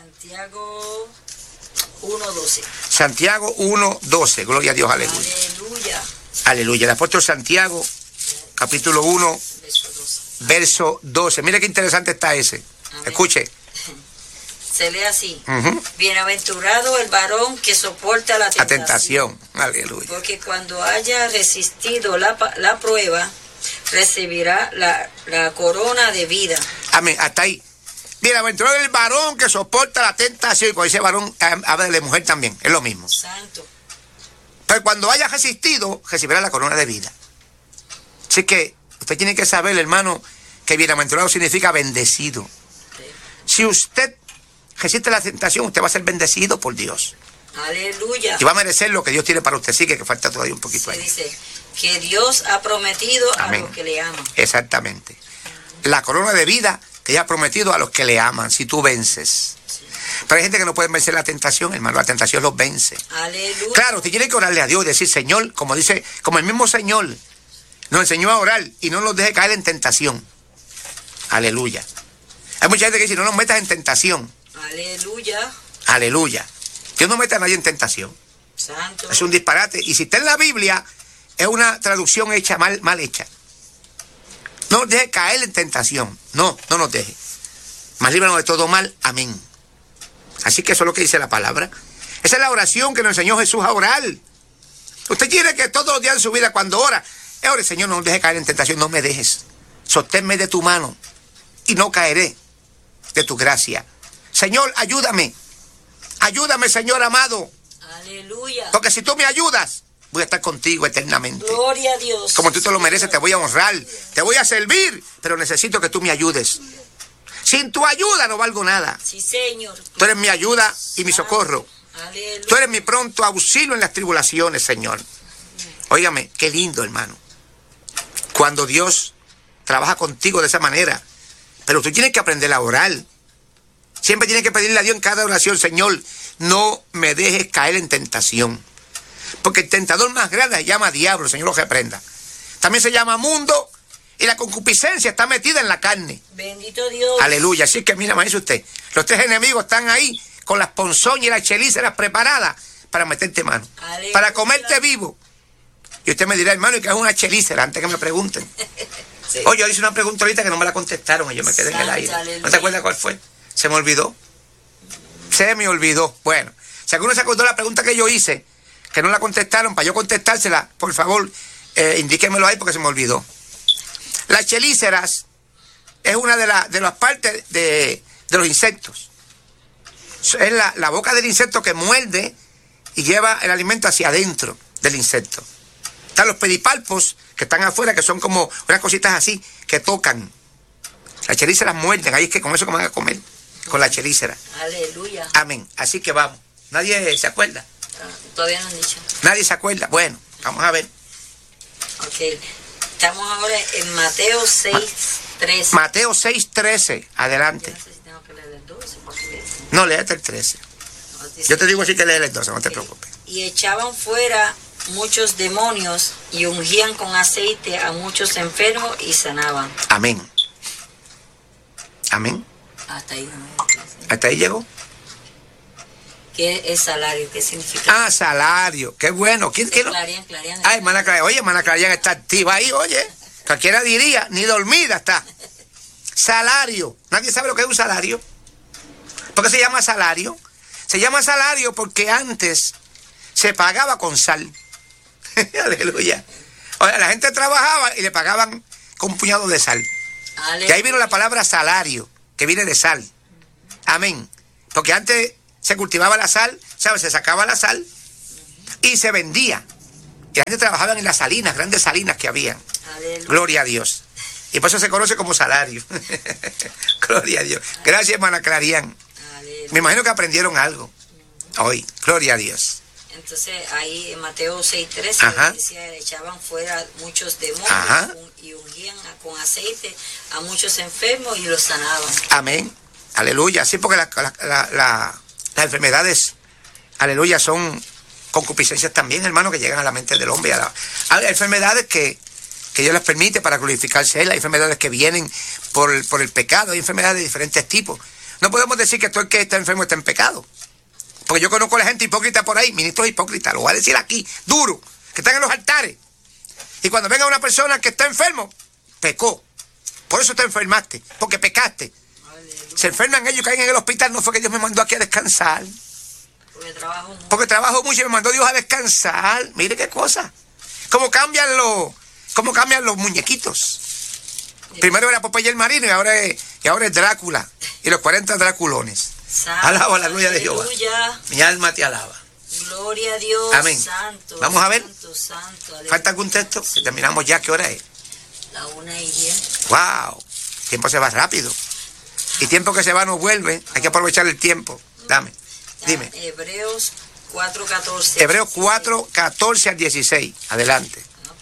1:12. Santiago 1:12, gloria a Dios, aleluya. Aleluya. Aleluya, el apóstol Santiago, capítulo 1, verso 12. Mire qué interesante está ese. Amén. Escuche. Se lee así. Bienaventurado el varón que soporta la tentación. Aleluya. Porque cuando haya resistido la prueba, recibirá la corona de vida. Amén, hasta ahí. Bienaventurado el varón que soporta la tentación. Y cuando dice varón, habla de mujer también, es lo mismo. Santo. Pero cuando haya resistido, recibirá la corona de vida. Así que usted tiene que saber, hermano, que bienaventurado significa bendecido. Sí. Si usted resiste la tentación, usted va a ser bendecido por Dios. Aleluya. Y va a merecer lo que Dios tiene para usted. Sí, que falta todavía un poquito ahí. Dice que Dios ha prometido Amén. A los que le aman. Exactamente. La corona de vida que Dios ha prometido a los que le aman, si tú vences. Sí. Pero hay gente que no puede vencer la tentación, hermano. La tentación los vence. Aleluya. Claro, usted tiene que orarle a Dios y decir, Señor, como el mismo Señor nos enseñó a orar y no nos deje caer en tentación. Aleluya. Hay mucha gente que dice, no nos metas en tentación. Aleluya. Aleluya. Dios no mete a nadie en tentación. Santo. Es un disparate. Y si está en la Biblia, es una traducción hecha mal hecha. No nos deje caer en tentación. No nos deje. Mas líbranos de todo mal. Amén. Así que eso es lo que dice la palabra. Esa es la oración que nos enseñó Jesús a orar. Usted quiere que todos los días de su vida, cuando ora, ore, Señor, no nos deje caer en tentación. No me dejes. Sosténme de tu mano y no caeré de tu gracia. Señor, ayúdame. Ayúdame, Señor amado. Aleluya. Porque si tú me ayudas, voy a estar contigo eternamente. Gloria a Dios. Como tú te lo mereces, te voy a honrar, te voy a servir, pero necesito que tú me ayudes. Sin tu ayuda no valgo nada. Sí, Señor. Tú eres mi ayuda y mi socorro. Aleluya. Tú eres mi pronto auxilio en las tribulaciones, Señor. Óigame, qué lindo, hermano. Cuando Dios trabaja contigo de esa manera. Pero tú tienes que aprender a orar. Siempre tienes que pedirle a Dios en cada oración, Señor, no me dejes caer en tentación. Porque el tentador más grande se llama diablo, Señor lo reprenda. También se llama mundo y la concupiscencia está metida en la carne. Bendito Dios. Aleluya. Así que mira, maestro, usted, los tres enemigos están ahí con las ponzoñas y las chelíceras preparadas para meterte mano. Aleluya. Para comerte vivo. Y usted me dirá, hermano, ¿y qué es una chelícera? Antes que me pregunten. Sí. Oye, yo hice una pregunta ahorita que no me la contestaron y yo me quedé en el aire. Aleluya. ¿No te acuerdas cuál fue? Se me olvidó. Se me olvidó. Bueno, si alguno se acordó de la pregunta que yo hice, que no la contestaron, para yo contestársela, por favor, indíquemelo ahí porque se me olvidó. Las chelíceras es una de las partes de los insectos. Es la boca del insecto que muerde y lleva el alimento hacia adentro del insecto. Están los pedipalpos que están afuera, que son como unas cositas así, que tocan. Las chelíceras muerden, ahí es que con eso que van a comer, con la chelícera. Aleluya. Amén. Así que vamos. ¿Nadie se acuerda? Todavía no han dicho. ¿Nadie se acuerda? Bueno, vamos a ver. Ok. Estamos ahora en Mateo 6:13. Mateo 6:13. Adelante. Yo no sé si tengo que leer el 12. Porque... No, léete el 13. Yo te digo así que leer el 12, no te preocupes. Y echaban fuera muchos demonios y ungían con aceite a muchos enfermos y sanaban. Amén. Amén. Hasta ahí. Hasta ahí llegó. ¿Qué es salario? ¿Qué significa? Ah, salario. Qué bueno. ¿Quién no? Clarian. Ay, hermana Clarian. Oye, hermana Clarian está activa ahí, oye. Cualquiera diría, ni dormida está. Salario. Nadie sabe lo que es un salario. ¿Por qué se llama salario? Se llama salario porque antes se pagaba con sal. Aleluya. Oye, la gente trabajaba y le pagaban con un puñado de sal. Aleluya. Y ahí vino la palabra salario, que viene de sal. Amén. Porque antes se cultivaba la sal, ¿sabes? Se sacaba la sal y se vendía. Y la gente trabajaba en las salinas, grandes salinas que había. Aleluya. Gloria a Dios. Y por eso se conoce como salario. Gloria a Dios. Gracias, hermana Clarián. Aleluya. Me imagino que aprendieron algo hoy. Gloria a Dios. Entonces ahí en Mateo 6:13 decía, echaban fuera muchos demonios y ungían con aceite a muchos enfermos y los sanaban. Amén. Aleluya. Sí, porque las enfermedades, aleluya, son concupiscencias también, hermano, que llegan a la mente del hombre. Hay enfermedades que Dios les permite para glorificarse a Él. Hay enfermedades que vienen por el pecado. Hay enfermedades de diferentes tipos. No podemos decir que todo el que está enfermo está en pecado. Porque yo conozco a la gente hipócrita por ahí, ministros hipócritas, lo voy a decir aquí, duro, que están en los altares. Y cuando venga una persona que está enfermo, pecó. Por eso te enfermaste, porque pecaste. Aleluya. Se enferman ellos, caen en el hospital, no fue que Dios me mandó aquí a descansar. Porque trabajo mucho y me mandó Dios a descansar. Mire qué cosa. ¿Cómo cambian los muñequitos? Primero era Popeye el Marino y ahora es Drácula. Y los 40 Draculones. Santo, alaba la gloria de Jehová. Mi alma te alaba. Gloria a Dios. Amén. Santo, vamos a ver. Santo, ¿Falta algún texto? Que terminamos ya. ¿Qué hora es? La 1:10. ¡Wow! El tiempo se va rápido. Y tiempo que se va no vuelve. Hay que aprovechar el tiempo. Dame. Dime. Hebreos 4:14. Hebreos 4:14 al 16. Adelante. No,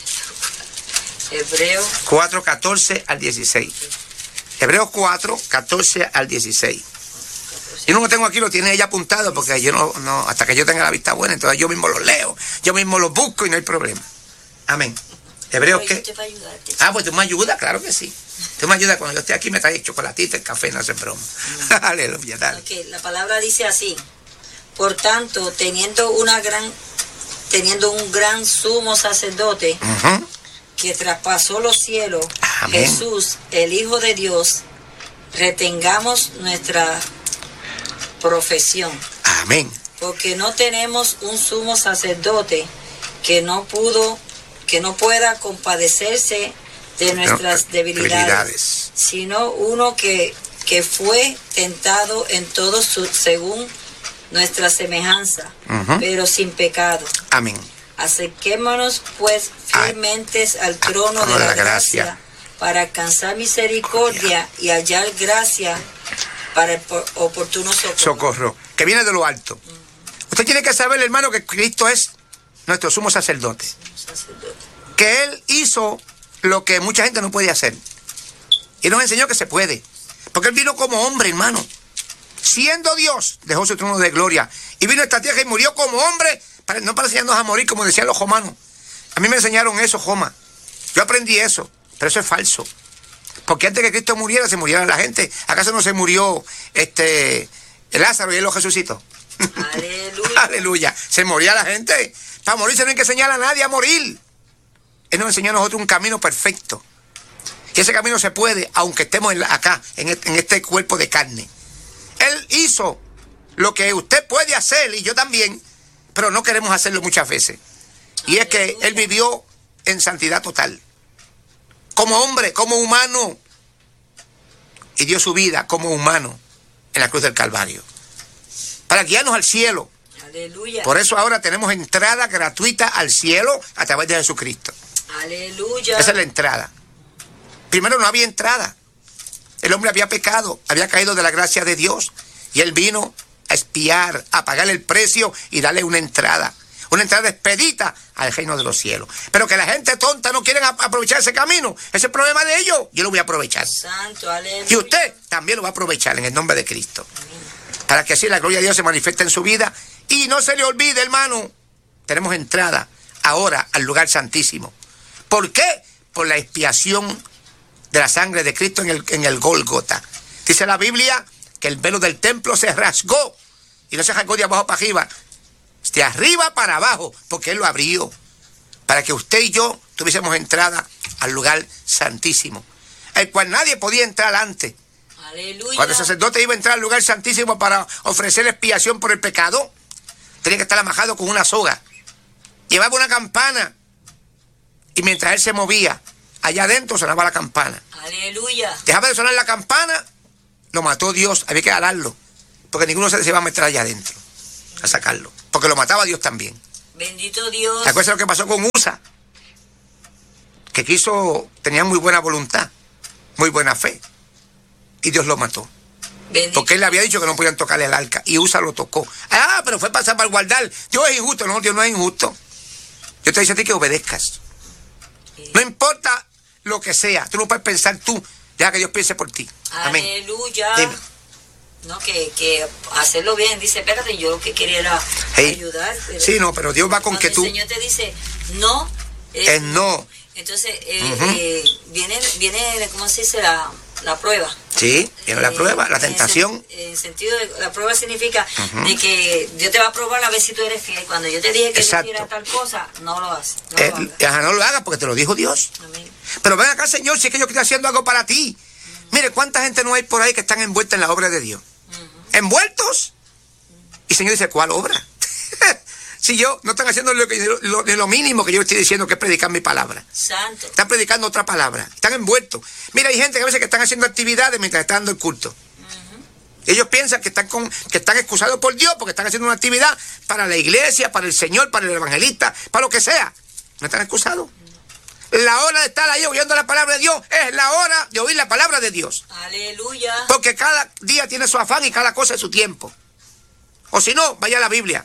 Hebreos 4:14 al 16. Hebreos 4:14 al 16. Yo no lo tengo aquí, lo tiene ella apuntado, porque yo no, hasta que yo tenga la vista buena, entonces yo mismo los leo, yo mismo los busco y no hay problema. Amén. ¿Hebreos qué? Pues tú me ayudas, claro que sí. Tú me ayudas, cuando yo esté aquí me traes chocolatito, el café, no hace broma. Aleluya, dale. Okay, la palabra dice así: por tanto, teniendo un gran sumo sacerdote que traspasó los cielos, amén, Jesús, el Hijo de Dios, retengamos nuestra profesión. Amén. Porque no tenemos un sumo sacerdote que no pueda compadecerse de nuestras debilidades, sino uno que fue tentado en todo según nuestra semejanza, pero sin pecado. Amén. Acerquémonos pues firmemente al trono de la gracia para alcanzar misericordia y hallar gracia para el oportuno socorro. Que viene de lo alto. Usted tiene que saber, hermano, que Cristo es nuestro sumo sacerdote. Que Él hizo lo que mucha gente no puede hacer. Y nos enseñó que se puede. Porque Él vino como hombre, hermano. Siendo Dios, dejó su trono de gloria. Y vino a esta tierra y murió como hombre, no para enseñarnos a morir, como decían los romanos. A mí me enseñaron eso, Joma. Yo aprendí eso, pero eso es falso. Porque antes que Cristo muriera, se muriera la gente. ¿Acaso no se murió Lázaro y Él lo resucitó? Aleluya. Aleluya. Se moría la gente. Para morirse no hay que enseñar a nadie a morir. Él nos enseñó a nosotros un camino perfecto. Y ese camino se puede, aunque estemos acá, en este cuerpo de carne. Él hizo lo que usted puede hacer, y yo también, pero no queremos hacerlo muchas veces. Y es que Él vivió en santidad total. Como hombre, como humano. Y dio su vida como humano en la cruz del Calvario. Para guiarnos al cielo. Aleluya. Por eso ahora tenemos entrada gratuita al cielo a través de Jesucristo. Aleluya. Esa es la entrada. Primero no había entrada. El hombre había pecado, había caído de la gracia de Dios. Y Él vino a expiar, a pagar el precio y darle una entrada. Una entrada expedita al reino de los cielos. Pero que la gente tonta no quiere aprovechar ese camino. Ese es el problema de ellos. Yo lo voy a aprovechar. Santo, aleluya. Y usted también lo va a aprovechar en el nombre de Cristo. Para que así la gloria de Dios se manifieste en su vida. Y no se le olvide, hermano, tenemos entrada ahora al lugar santísimo. ¿Por qué? Por la expiación de la sangre de Cristo en el Gólgota. Dice la Biblia que el velo del templo se rasgó. Y no se rasgó de abajo para arriba, de arriba para abajo, porque Él lo abrió. Para que usted y yo tuviésemos entrada al lugar santísimo, el cual nadie podía entrar antes. Aleluya. Cuando el sacerdote iba a entrar al lugar santísimo para ofrecer expiación por el pecado, tenía que estar amajado con una soga. Llevaba una campana. Y mientras él se movía, allá adentro sonaba la campana. Aleluya. Dejaba de sonar la campana, lo mató Dios, había que alarlo. porque ninguno se va a meter allá adentro a sacarlo, porque lo mataba Dios también. Bendito Dios. ¿Te acuerdas lo que pasó con Usa? Que tenía muy buena voluntad, muy buena fe, y Dios lo mató. Bendito. Porque él le había dicho que no podían tocarle el arca, y Usa lo tocó. Ah, pero fue para guardar. Dios es injusto. No, Dios no es injusto. Yo te digo a ti que obedezcas. No importa lo que sea, tú no puedes pensar tú, deja que Dios piense por ti. Amén. Aleluya. Dime. No, que hacerlo bien. Dice, espérate, yo lo que quería era ayudar. Pero sí, no, pero Dios va con que tú... el Señor te dice, no. Es no. Entonces, viene, ¿cómo se dice? La prueba. Sí, viene la prueba, la tentación. En el sentido de la prueba significa de que Dios te va a probar a ver si tú eres fiel. Cuando yo te dije que no hiciera tal cosa, no lo hagas. No lo hagas porque te lo dijo Dios. Amén. Pero ven acá, Señor, si es que yo estoy haciendo algo para ti. Mire, ¿cuánta gente no hay por ahí que están envueltas en la obra de Dios? ¿Envueltos? Y el Señor dice, ¿cuál obra? Si yo no están haciendo lo mínimo que yo estoy diciendo, que es predicar mi palabra. Santo. Están predicando otra palabra. Están envueltos. Mira, hay gente que a veces que están haciendo actividades mientras están dando el culto. Ellos piensan que están excusados por Dios porque están haciendo una actividad para la iglesia, para el Señor, para el evangelista, para lo que sea. No están excusados. La hora de estar ahí oyendo la palabra de Dios es la hora de oír la palabra de Dios. Aleluya. Porque cada día tiene su afán y cada cosa es su tiempo. O si no, vaya a la Biblia.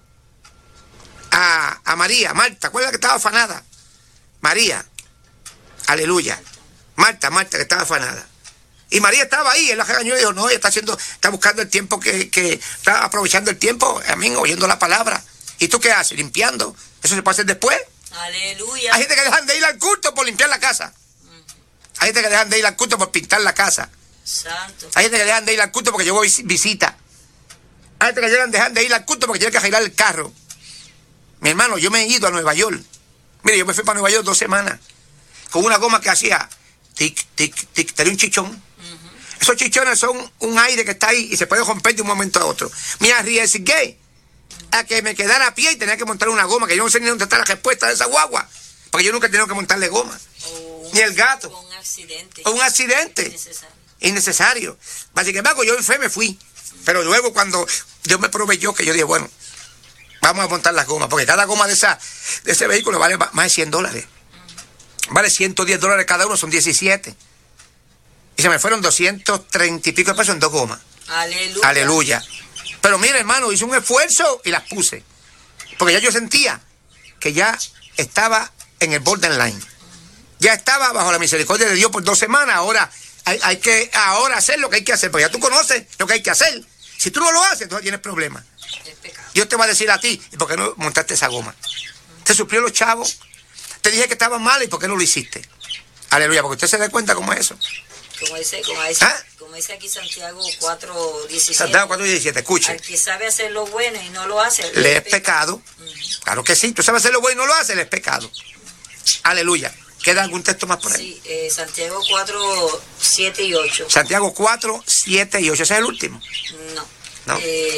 A María, Marta, ¿cuál es la que estaba afanada? María, aleluya. Marta, que estaba afanada. Y María estaba ahí, él la regañó y dijo, no, ella está buscando el tiempo está aprovechando el tiempo, amén, oyendo la palabra. ¿Y tú qué haces? Limpiando. Eso se puede hacer después. Aleluya. Hay gente que dejan de ir al culto por limpiar la casa. Hay gente que dejan de ir al culto por pintar la casa. Santo. Hay gente que dejan de ir al culto porque llegó visita. Hay gente que dejan de ir al culto porque tiene que arreglar el carro. Mi hermano, yo me he ido a Nueva York. Mire, yo me fui para Nueva York 2 semanas con una goma que hacía tic, tic, tic, tenía un chichón. Esos chichones son un aire que está ahí y se puede romper de un momento a otro. Me arriesgué a que me quedara a pie y tenía que montar una goma, que yo no sé ni dónde está la respuesta de esa guagua, porque yo nunca he tenido que montarle goma. Ni el gato. O un accidente. O un accidente. Innecesario. Básicamente, yo en fe me fui. Pero luego cuando Dios me proveyó, que yo dije, bueno, vamos a montar las gomas, porque cada goma de ese vehículo vale más de $100. Vale $110 cada uno, son 17. Y se me fueron 230 y pico de pesos en 2 gomas. Aleluya. Aleluya. Pero mira, hermano, hice un esfuerzo y las puse. Porque ya yo sentía que ya estaba en el borderline. Ya estaba bajo la misericordia de Dios por 2 semanas. Ahora hay que hacer lo que hay que hacer, porque ya tú conoces lo que hay que hacer. Si tú no lo haces, entonces tienes problemas. Dios te va a decir a ti, ¿y por qué no montaste esa goma? Te suplió los chavos. Te dije que estaba mal, ¿y por qué no lo hiciste? Aleluya, porque usted se da cuenta cómo es eso. Como dice aquí Santiago 4:17. Santiago 4:17, escuche. Al que sabe hacer lo bueno y no lo hace, le es pecado. Claro que sí, tú sabes hacer lo bueno y no lo haces, le es pecado. Aleluya. ¿Queda algún texto más por ahí? Sí, Santiago 4:7 y 8. Santiago 4, 7 y 8, ¿ese es el último? No.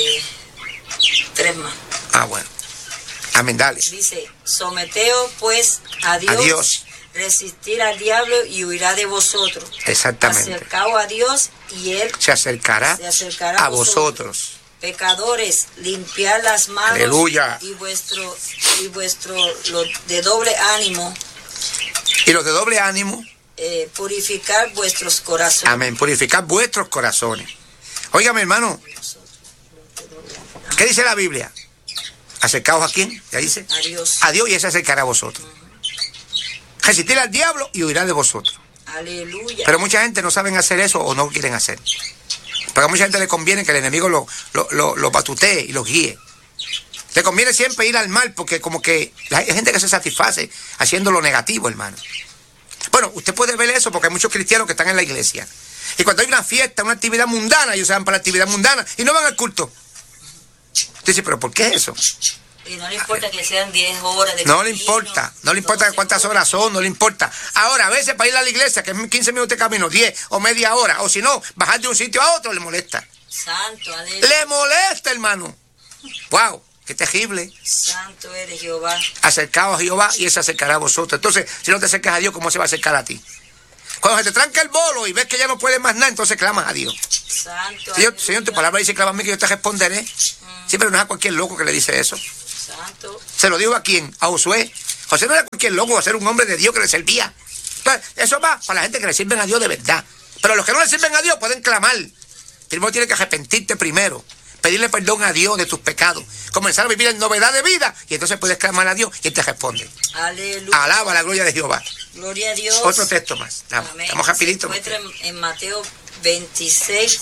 3 más. Ah, bueno. Amén, dale. Dice, someteos pues a Dios. Resistir al diablo y huirá de vosotros. Exactamente. Acercaos a Dios y Él se acercará a vosotros. Pecadores, limpiad las manos. Aleluya. Y vuestro los de doble ánimo. Y los de doble ánimo. Purificar vuestros corazones. Amén, purificar vuestros corazones. Óigame, hermano. ¿Qué dice la Biblia? Acercaos a quién, ya dice. A Dios. A Dios y Él se acercará a vosotros. Resistir al diablo y huirá de vosotros. Aleluya. Pero mucha gente no saben hacer eso o no quieren hacer. Porque a mucha gente le conviene que el enemigo lo batutee y lo guíe. Le conviene siempre ir al mal porque como que hay gente que se satisface haciendo lo negativo, hermano. Bueno, usted puede ver eso porque hay muchos cristianos que están en la iglesia. Y cuando hay una fiesta, una actividad mundana, ellos se van para la actividad mundana y no van al culto. Usted dice, ¿pero por qué eso? Y no le importa que sean 10 horas de No le importa cuántas horas son, no le importa. Ahora, a veces para ir a la iglesia, que es 15 minutos de camino, 10 o media hora, o si no, bajar de un sitio a otro, le molesta. Santo, aleluya. Le molesta, hermano. ¡Wow! ¡Qué terrible! Santo eres Jehová. Acercaos a Jehová y Él se acercará a vosotros. Entonces, si no te acercas a Dios, ¿cómo se va a acercar a ti? Cuando se te tranca el bolo y ves que ya no puedes más nada, entonces clamas a Dios. Santo. Señor, tu palabra dice, clama a mí que yo te responderé. Sí, pero no es a cualquier loco que le dice eso. Santo. Se lo dijo a quién, a Josué. José no era cualquier loco, va a ser un hombre de Dios que le servía. Entonces, eso va para la gente que le sirven a Dios de verdad. Pero los que no le sirven a Dios pueden clamar. Primero tienes que arrepentirte primero. Pedirle perdón a Dios de tus pecados. Comenzar a vivir en novedad de vida. Y entonces puedes clamar a Dios y Él te responde. Aleluya. Alaba la gloria de Jehová. Gloria a Dios. Otro texto más. Amén. Estamos rapidito. Se encuentra en Mateo 26,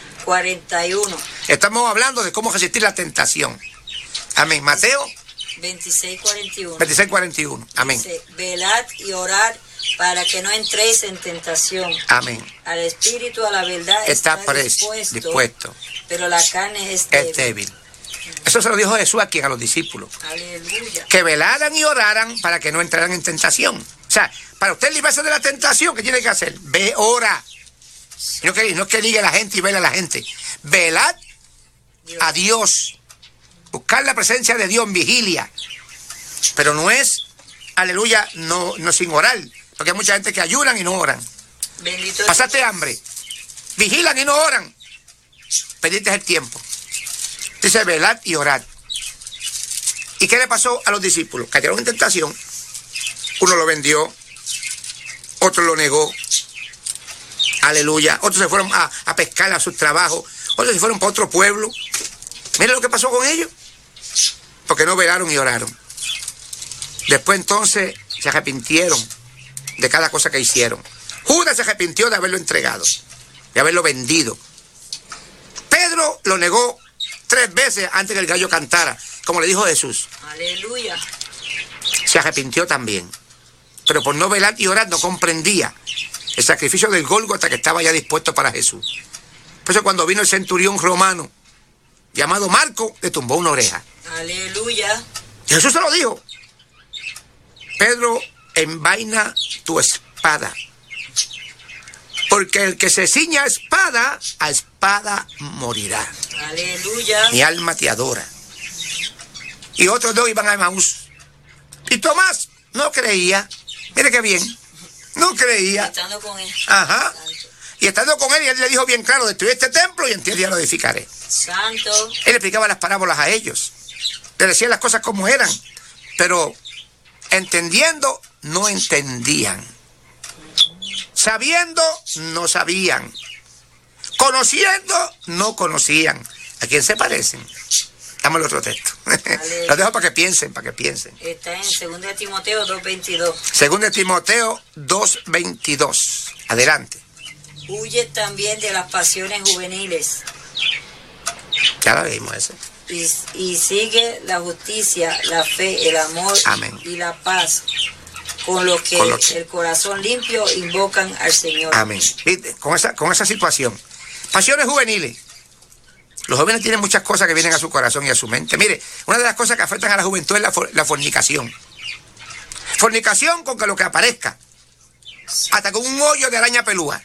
41. Estamos hablando de cómo resistir la tentación. Amén. Mateo 26, 41. 26, 41. Amén. Dice, velad y orad para que no entréis en tentación. Amén. Al espíritu, a la verdad, Está dispuesto, pero la carne es débil. Eso se lo dijo Jesús a quien, a los discípulos. Aleluya. Que velaran y oraran para que no entraran en tentación. O sea, para usted librarse de la tentación, ¿qué tiene que hacer? Ve, ora. No es que ligue a la gente y vela a la gente. Velad a Dios. Buscar la presencia de Dios en vigilia. Pero no es, aleluya, no sin orar. Porque hay mucha gente que ayunan y no oran. Bendito Pasaste Dios. hambre. Vigilan y no oran. Perdiste el tiempo. Dice, velad y orad. ¿Y qué le pasó a los discípulos? Cayeron en tentación. Uno lo vendió. Otro lo negó. Aleluya. Otros se fueron a pescar a sus trabajos. Otros se fueron para otro pueblo. Miren lo que pasó con ellos. Porque no velaron y oraron. Después entonces se arrepintieron de cada cosa que hicieron. Judas se arrepintió de haberlo entregado, de haberlo vendido. Pedro lo negó 3 veces antes que el gallo cantara, como le dijo Jesús. Aleluya. Se arrepintió también. Pero por no velar y orar no comprendía el sacrificio del Gólgota que estaba ya dispuesto para Jesús. Por eso cuando vino el centurión romano llamado Marco, le tumbó una oreja. Aleluya. Y Jesús se lo dijo. Pedro, envaina tu espada. Porque el que se ciña a espada morirá. Aleluya. Mi alma te adora. Y otros 2 iban a Emaús. Y Tomás no creía. Mire qué bien. No creía. Estando con él. Ajá. Santo. Y estando con él, y él le dijo bien claro, destruí este templo y en 3 días lo edificaré. Santo. Él le explicaba las parábolas a ellos. Le decía las cosas como eran. Pero entendiendo, no entendían. Sabiendo, no sabían. Conociendo, no conocían. ¿A quién se parecen? Dame el otro texto. Lo dejo para que piensen, Está en 2 Timoteo 2:22. 2 Timoteo 2:22. Adelante. Huye también de las pasiones juveniles Ya la vimos eso. y sigue la justicia, la fe, el amor Amén. y la paz, con lo que el corazón limpio invocan al Señor. Amén. ¿Viste? Con esa situación. Pasiones juveniles. Los jóvenes tienen muchas cosas que vienen a su corazón y a su mente. Mire, una de las cosas que afectan a la juventud es la fornicación. Fornicación con que lo que aparezca. Hasta con un hoyo de araña pelúa.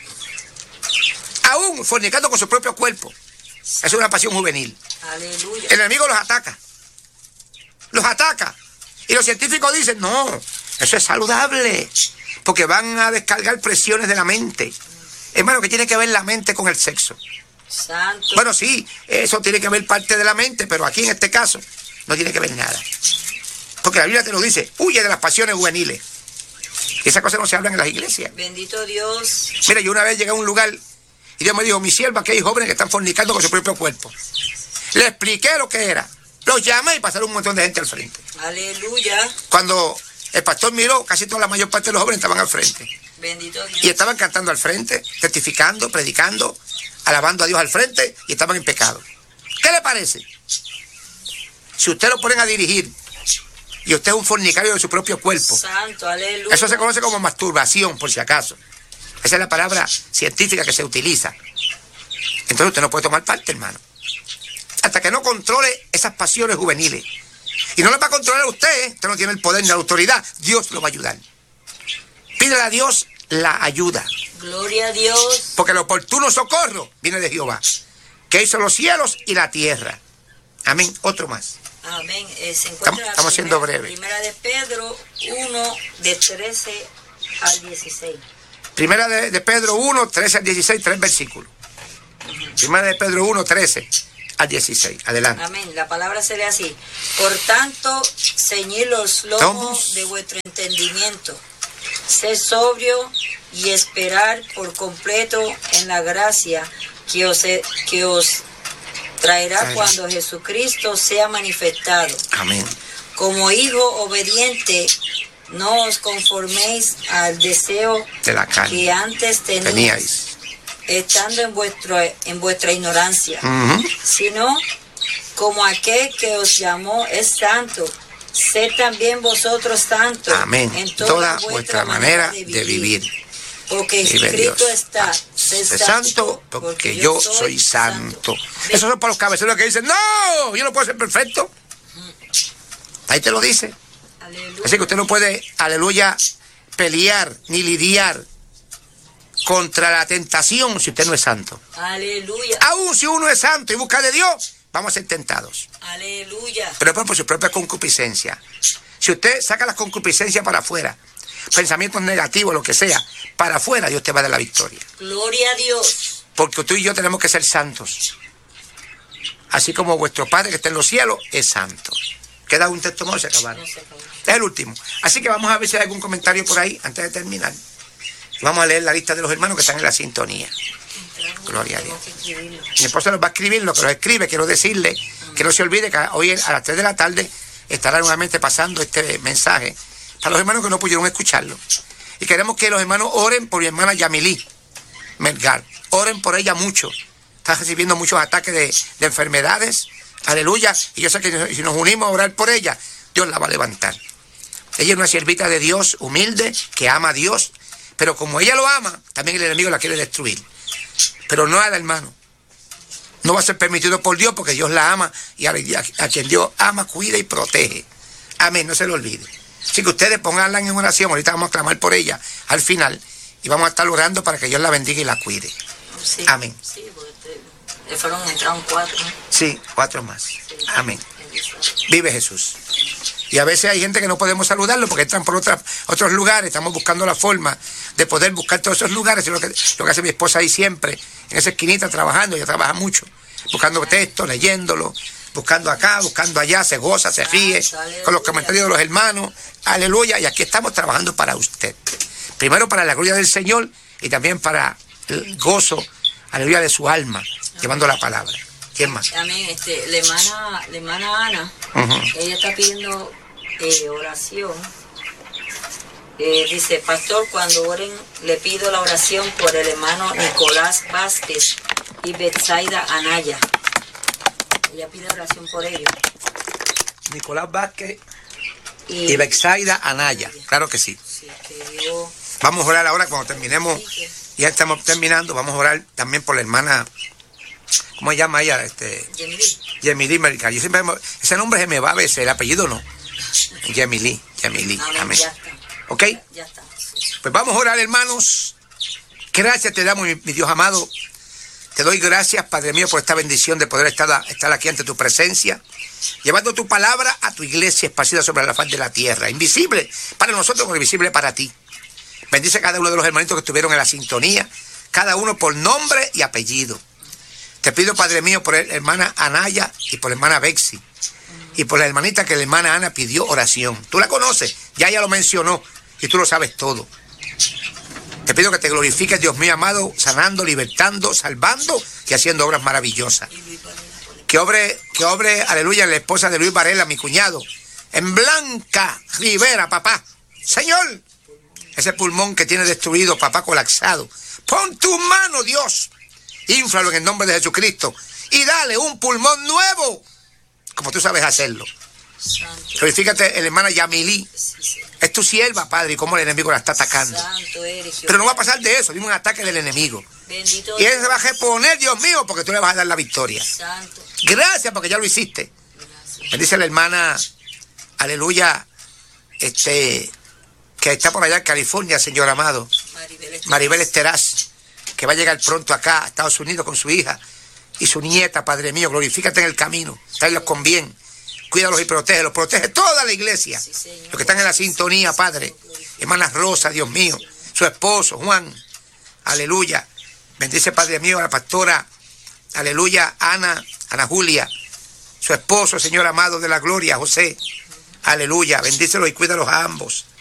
Aún fornicando con su propio cuerpo. Es una pasión juvenil. Aleluya. El enemigo los ataca. Los ataca. Y los científicos dicen, no, eso es saludable. Porque van a descargar presiones de la mente. Hermano, ¿qué tiene que ver la mente con el sexo? Santo. Bueno, sí, eso tiene que ver parte de la mente, pero aquí en este caso no tiene que ver nada. Porque la Biblia te lo dice, huye de las pasiones juveniles. Y esas cosas no se hablan en las iglesias. Bendito Dios. Mira, yo una vez llegué a un lugar y Dios me dijo, mi sierva, que hay jóvenes que están fornicando con su propio cuerpo. Le expliqué lo que era. Los llamé y pasaron un montón de gente al frente. Aleluya. Cuando el pastor miró, casi toda la mayor parte de los jóvenes estaban al frente. Bendito Dios. Y estaban cantando al frente, testificando, predicando, alabando a Dios al frente y estaban en pecado. ¿Qué le parece? Si usted lo ponen a dirigir y usted es un fornicario de su propio cuerpo. Santo, aleluya. Eso se conoce como masturbación, por si acaso. Esa es la palabra científica que se utiliza. Entonces usted no puede tomar parte, hermano. Hasta que no controle esas pasiones juveniles. Y no las va a controlar usted, usted no tiene el poder ni la autoridad. Dios lo va a ayudar. Pídele a Dios la ayuda. Gloria a Dios. Porque el oportuno socorro viene de Jehová, que hizo los cielos y la tierra. Amén. Otro más. Amén. Se encuentra Estamos siendo breves. Primera de Pedro 1, de 13 al 16. Primera de Pedro 1, 13 al 16, 3 versículos. Primera de Pedro 1, 13 al 16. Adelante. Amén. La palabra se lee así. Por tanto, ceñid los lomos de vuestro entendimiento. Sed sobrio y esperar por completo en la gracia que os traerá cuando Jesucristo sea manifestado. Amén. Como hijo obediente, no os conforméis al deseo de la carne que antes teníais, estando en vuestra ignorancia, sino como aquel que os llamó es santo, sed también vosotros santos. Amén. En toda vuestra manera de vivir. Porque escrito está, sed santo, porque yo soy santo. Esos son para los cabeceros que dicen, no, yo no puedo ser perfecto. Ahí te lo dice. Aleluya. Así que usted no puede, aleluya, pelear ni lidiar contra la tentación si usted no es santo. Aleluya. Aún si uno es santo y busca de Dios, vamos a ser tentados. Aleluya. Pero por su propia concupiscencia. Si usted saca las concupiscencias para afuera, pensamientos negativos, lo que sea, para afuera, Dios te va a dar la victoria. Gloria a Dios. Porque tú y yo tenemos que ser santos. Así como vuestro Padre que está en los cielos es santo. Queda un texto más, se acabaron. No se acabó. Es el último. Así que vamos a ver si hay algún comentario por ahí antes de terminar. Vamos a leer la lista de los hermanos que están en la sintonía. Gloria a Dios. Mi esposa nos va a escribir lo que lo escribe. Quiero decirle que no se olvide que hoy a las 3 de la tarde estará nuevamente pasando este mensaje para los hermanos que no pudieron escucharlo. Y queremos que los hermanos oren por mi hermana Yamilí Melgar. Oren por ella mucho. Está recibiendo muchos ataques de enfermedades. Aleluya. Y yo sé que si nos unimos a orar por ella, Dios la va a levantar. Ella es una siervita de Dios, humilde, que ama a Dios. Pero como ella lo ama, también el enemigo la quiere destruir. Pero no al hermano. No va a ser permitido por Dios porque Dios la ama. Y a quien Dios ama, cuida y protege. Amén, no se lo olvide. Así que ustedes pónganla en oración. Ahorita vamos a clamar por ella al final. Y vamos a estar orando para que Dios la bendiga y la cuide. Sí, amén. Sí, porque entraron 4, ¿no? Sí, 4 más. Sí. Amén. Vive Jesús. Y a veces hay gente que no podemos saludarlo porque entran por otros lugares. Estamos buscando la forma de poder buscar todos esos lugares. Es lo que hace mi esposa ahí siempre, en esa esquinita trabajando. Ella trabaja mucho, buscando textos, leyéndolo, buscando acá, buscando allá, se goza, se ríe con los comentarios de los hermanos. Aleluya. Y aquí estamos trabajando para usted. Primero para la gloria del Señor y también para el gozo, aleluya, de su alma, llevando la palabra. ¿Quién más? Amén. La hermana Ana, ella está pidiendo oración. Dice, pastor, cuando oren, le pido la oración por el hermano Nicolás Vázquez y Betsaida Anaya. Ella pide oración por ellos. Nicolás Vázquez y Betsaida Anaya. Claro que sí. Sí, que Dios... Vamos a orar ahora cuando terminemos. Ya estamos terminando. Vamos a orar también por la hermana. ¿Cómo se llama ella? Yamilí Melgar. Yo siempre ese nombre se me va a veces, el apellido no. Yamilí. Amén. Ya está. ¿Ok? Ya está. Pues vamos a orar, hermanos. Gracias te damos, mi Dios amado. Te doy gracias, Padre mío, por esta bendición de poder estar aquí ante tu presencia, llevando tu palabra a tu iglesia esparcida sobre la faz de la tierra, invisible para nosotros, pero invisible para ti. Bendice a cada uno de los hermanitos que estuvieron en la sintonía, cada uno por nombre y apellido. Te pido, Padre mío, por la hermana Anaya y por la hermana Bexi. Y por la hermanita que la hermana Ana pidió oración. Tú la conoces, ya ella lo mencionó y tú lo sabes todo. Te pido que te glorifiques, Dios mío amado, sanando, libertando, salvando y haciendo obras maravillosas. Que obre, aleluya, la esposa de Luis Varela, mi cuñado, en Blanca Rivera, papá. Señor, ese pulmón que tiene destruido, papá, colapsado. Pon tu mano, Dios. Inflalo en el nombre de Jesucristo y dale un pulmón nuevo, como tú sabes hacerlo. Glorifícate, la hermana Yamilí. Es tu sierva, Padre, y cómo el enemigo la está atacando. Pero no va a pasar de eso, dime un ataque del enemigo. Y él se va a reponer, Dios mío, porque tú le vas a dar la victoria. Gracias, porque ya lo hiciste. Bendice a la hermana, aleluya, que está por allá en California, Señor amado. Maribel Esteraz, que va a llegar pronto acá a Estados Unidos con su hija y su nieta, Padre mío. Glorifícate en el camino, tráelos con bien, cuídalos y protégelos, protege toda la iglesia, los que están en la sintonía, Padre. Hermana Rosa, Dios mío, su esposo, Juan, aleluya. Bendice, Padre mío, a la pastora, aleluya, Ana Julia, su esposo, Señor amado de la gloria, José, aleluya. Bendícelos y cuídalos a ambos.